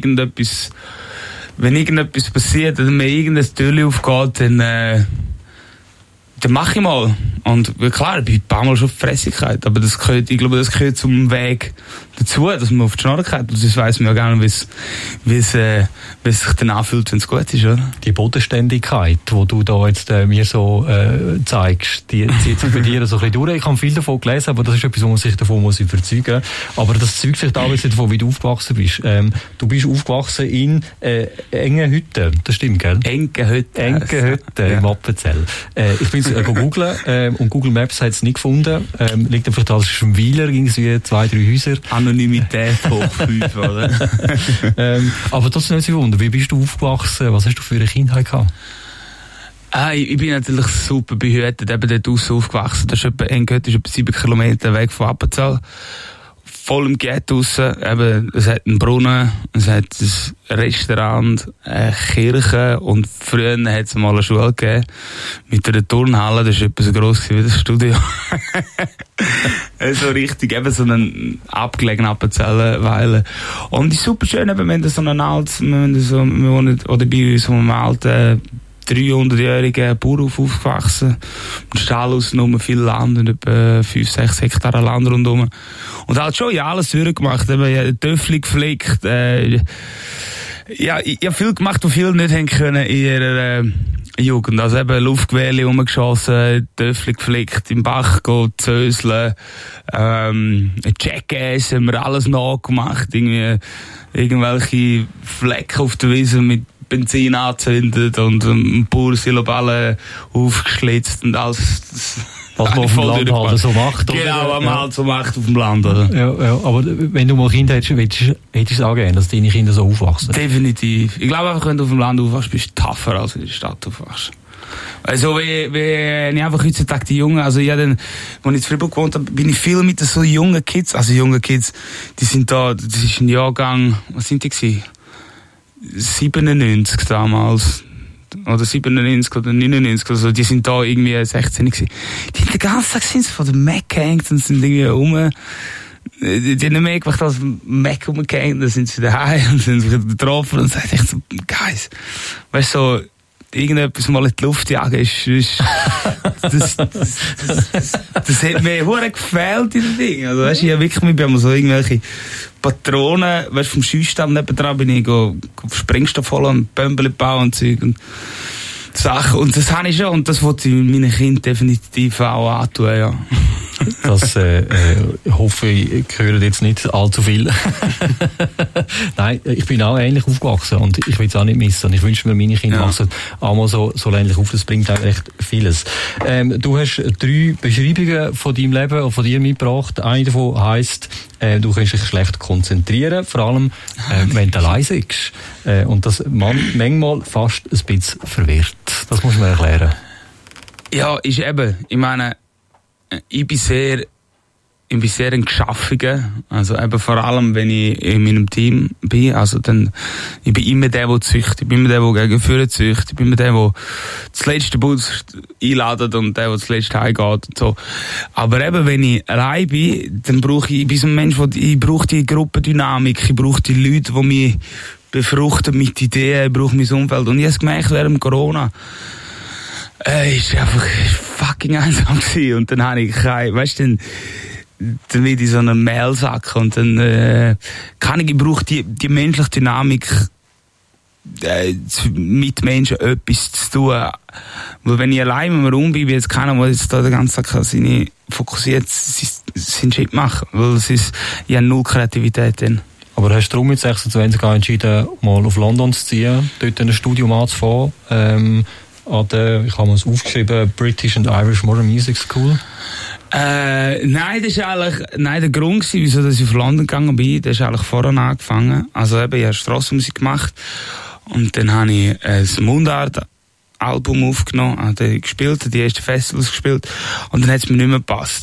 irgendetwas passiert, oder mir irgendein Türchen aufgeht, dann mache ich mal. Und klar, ich bin ein paar Mal schon auf die Fressigkeit, aber ich glaube, das gehört zum Weg dazu, dass man auf die Schnarre geht. Sonst weiss man ja gar nicht, wie es sich dann anfühlt, wenn es gut ist, oder? Die Bodenständigkeit, die du da jetzt mir so zeigst, die zieht sich bei dir so ein bisschen durch. Ich habe viel davon gelesen, aber das ist etwas, wo man sich davon muss überzeugen muss. Aber das zeugt vielleicht auch jetzt davon, wie du aufgewachsen bist. Du bist aufgewachsen in Engenhütten, das stimmt, gell? Engenhütten im Appenzell. Ich bin googeln und Google Maps hat es nicht gefunden. Liegt einfach da, es ist ein Weiler, irgendwie 2-3 Häuser. Anonymität hoch 5, oder? Aber das ist nicht so Wunder. Wie bist du aufgewachsen? Was hast du für eine Kindheit gehabt? Ich bin natürlich super behütet, eben dort draussen aufgewachsen. Das ist etwa 7 Kilometer weg von Appenzell. Voll im Ghetto draussen. Eben, es hat einen Brunnen, es hat ein Restaurant, eine Kirche und früher hat es mal eine Schule gegeben mit einer Turnhalle. Das war etwa so gross wie das Studio. So richtig, eben so einen abgelegenen Appenzellenweiler. Und es ist super schön, eben, wenn so ein altes, wir wohnen, oder bei so einem alten 300-jährigen Bauernhof aufgewachsen. Mit Stall aussen viel Land und etwa 5-6 Hektar Land rundherum. Und halt schon, ja, alles durchgemacht. Eben, Töffel geflickt, ich habe viel gemacht, was viele nicht haben können in ihrer Jugend. Also eben Luftgewehrli rumgeschossen, Töffel geflickt, im Bach gehen, zöseln, Jackass haben wir alles nachgemacht. Irgendwelche Flecken auf der Wiese mit Benzin angezündet und ein paar Siloballen aufgeschlitzt und alles. Was man auf dem Land halt so macht. Genau, was man halt so macht auf dem Land, oder? Ja, aber wenn du mal Kinder hättest, hättest du es angehen, dass deine Kinder so aufwachsen? Definitiv. Ich glaube einfach, wenn du auf dem Land aufwachst, bist du tougher, als in der Stadt aufwachst. Also, wie ich einfach heutzutage die Jungen, also ja, dann, als ich in Fribourg gewohnt habe, bin ich viel mit so jungen Kids, die sind da, das ist ein Jahrgang, was sind die gewesen? 97 damals. Oder 97 oder 99, also die sind da irgendwie 16 gewesen. Die haben den ganzen Tag sind von der Mac gehängt und sind irgendwie die haben nicht mehr gemacht als Mac rumgehängt, dann sind sie daheim und sind sich getroffen und sagen echt so, Guys, weißt du, so, irgendetwas mal in die Luft jagen das hat mir verdammt gefehlt in den Dingen. Also, weißt du, ich habe wirklich mit so irgendwelche Patronen, weißt du, vom Schießstand nebendran bin ich Sprengstoff holen und Bömbel bauen und Zeug und Sachen. Und das habe ich schon und das wollte ich meinen Kindern definitiv auch antun, ja. Das hoffe ich, hören jetzt nicht allzu viel. Nein, ich bin auch ähnlich aufgewachsen und ich will es auch nicht missen. Ich wünsche mir, meine Kinder wachsen auch mal so ähnlich auf. Das bringt auch echt vieles. Du hast 3 Beschreibungen von deinem Leben und von dir mitgebracht. Eine davon heisst, du kannst dich schlecht konzentrieren, vor allem wenn du allein sitzt. Und das manchmal fast ein bisschen verwirrt. Das musst du mir erklären. Ja, ist eben, ich meine, ich bin sehr ich bin sehr ein Geschaffiger, also eben vor allem, wenn ich in meinem Team bin, also dann, ich bin immer der züchtet, ich bin immer der gegen Führer züchtet, ich bin immer der das letzte Bus einladet und der das letzte heimgeht und so. Aber eben, wenn ich allein bin, dann ich bin so ein Mensch, ich brauche die Gruppendynamik, ich brauche die Leute, die mich befruchten mit Ideen, ich brauche mein Umfeld. Und ich habe es gemerkt, während Corona, ist einfach fucking einsam gewesen. Und dann habe ich dann wird ich so einen Mailsack und dann ich brauche die menschliche Dynamik, mit Menschen etwas zu tun. Weil wenn ich allein mit mir rum bin, wie jetzt keiner, der jetzt da den ganzen Tag fokussiert seinen Shit machen. Weil ich habe null Kreativität drin. Aber hast du darum mit 26 Jahren entschieden, mal auf London zu ziehen, dort ein Studium anzufangen, an der, ich habe es aufgeschrieben, British and Irish Modern Music School? Nein, das ist eigentlich, der Grund gewesen, wieso ich auf London gegangen bin, das ist eigentlich vorher angefangen. Also eben, ich habe Strassenmusik gemacht und dann habe ich ein Mundart-Album aufgenommen, habe gespielt, die ersten Festivals gespielt und dann hat es mir nicht mehr gepasst.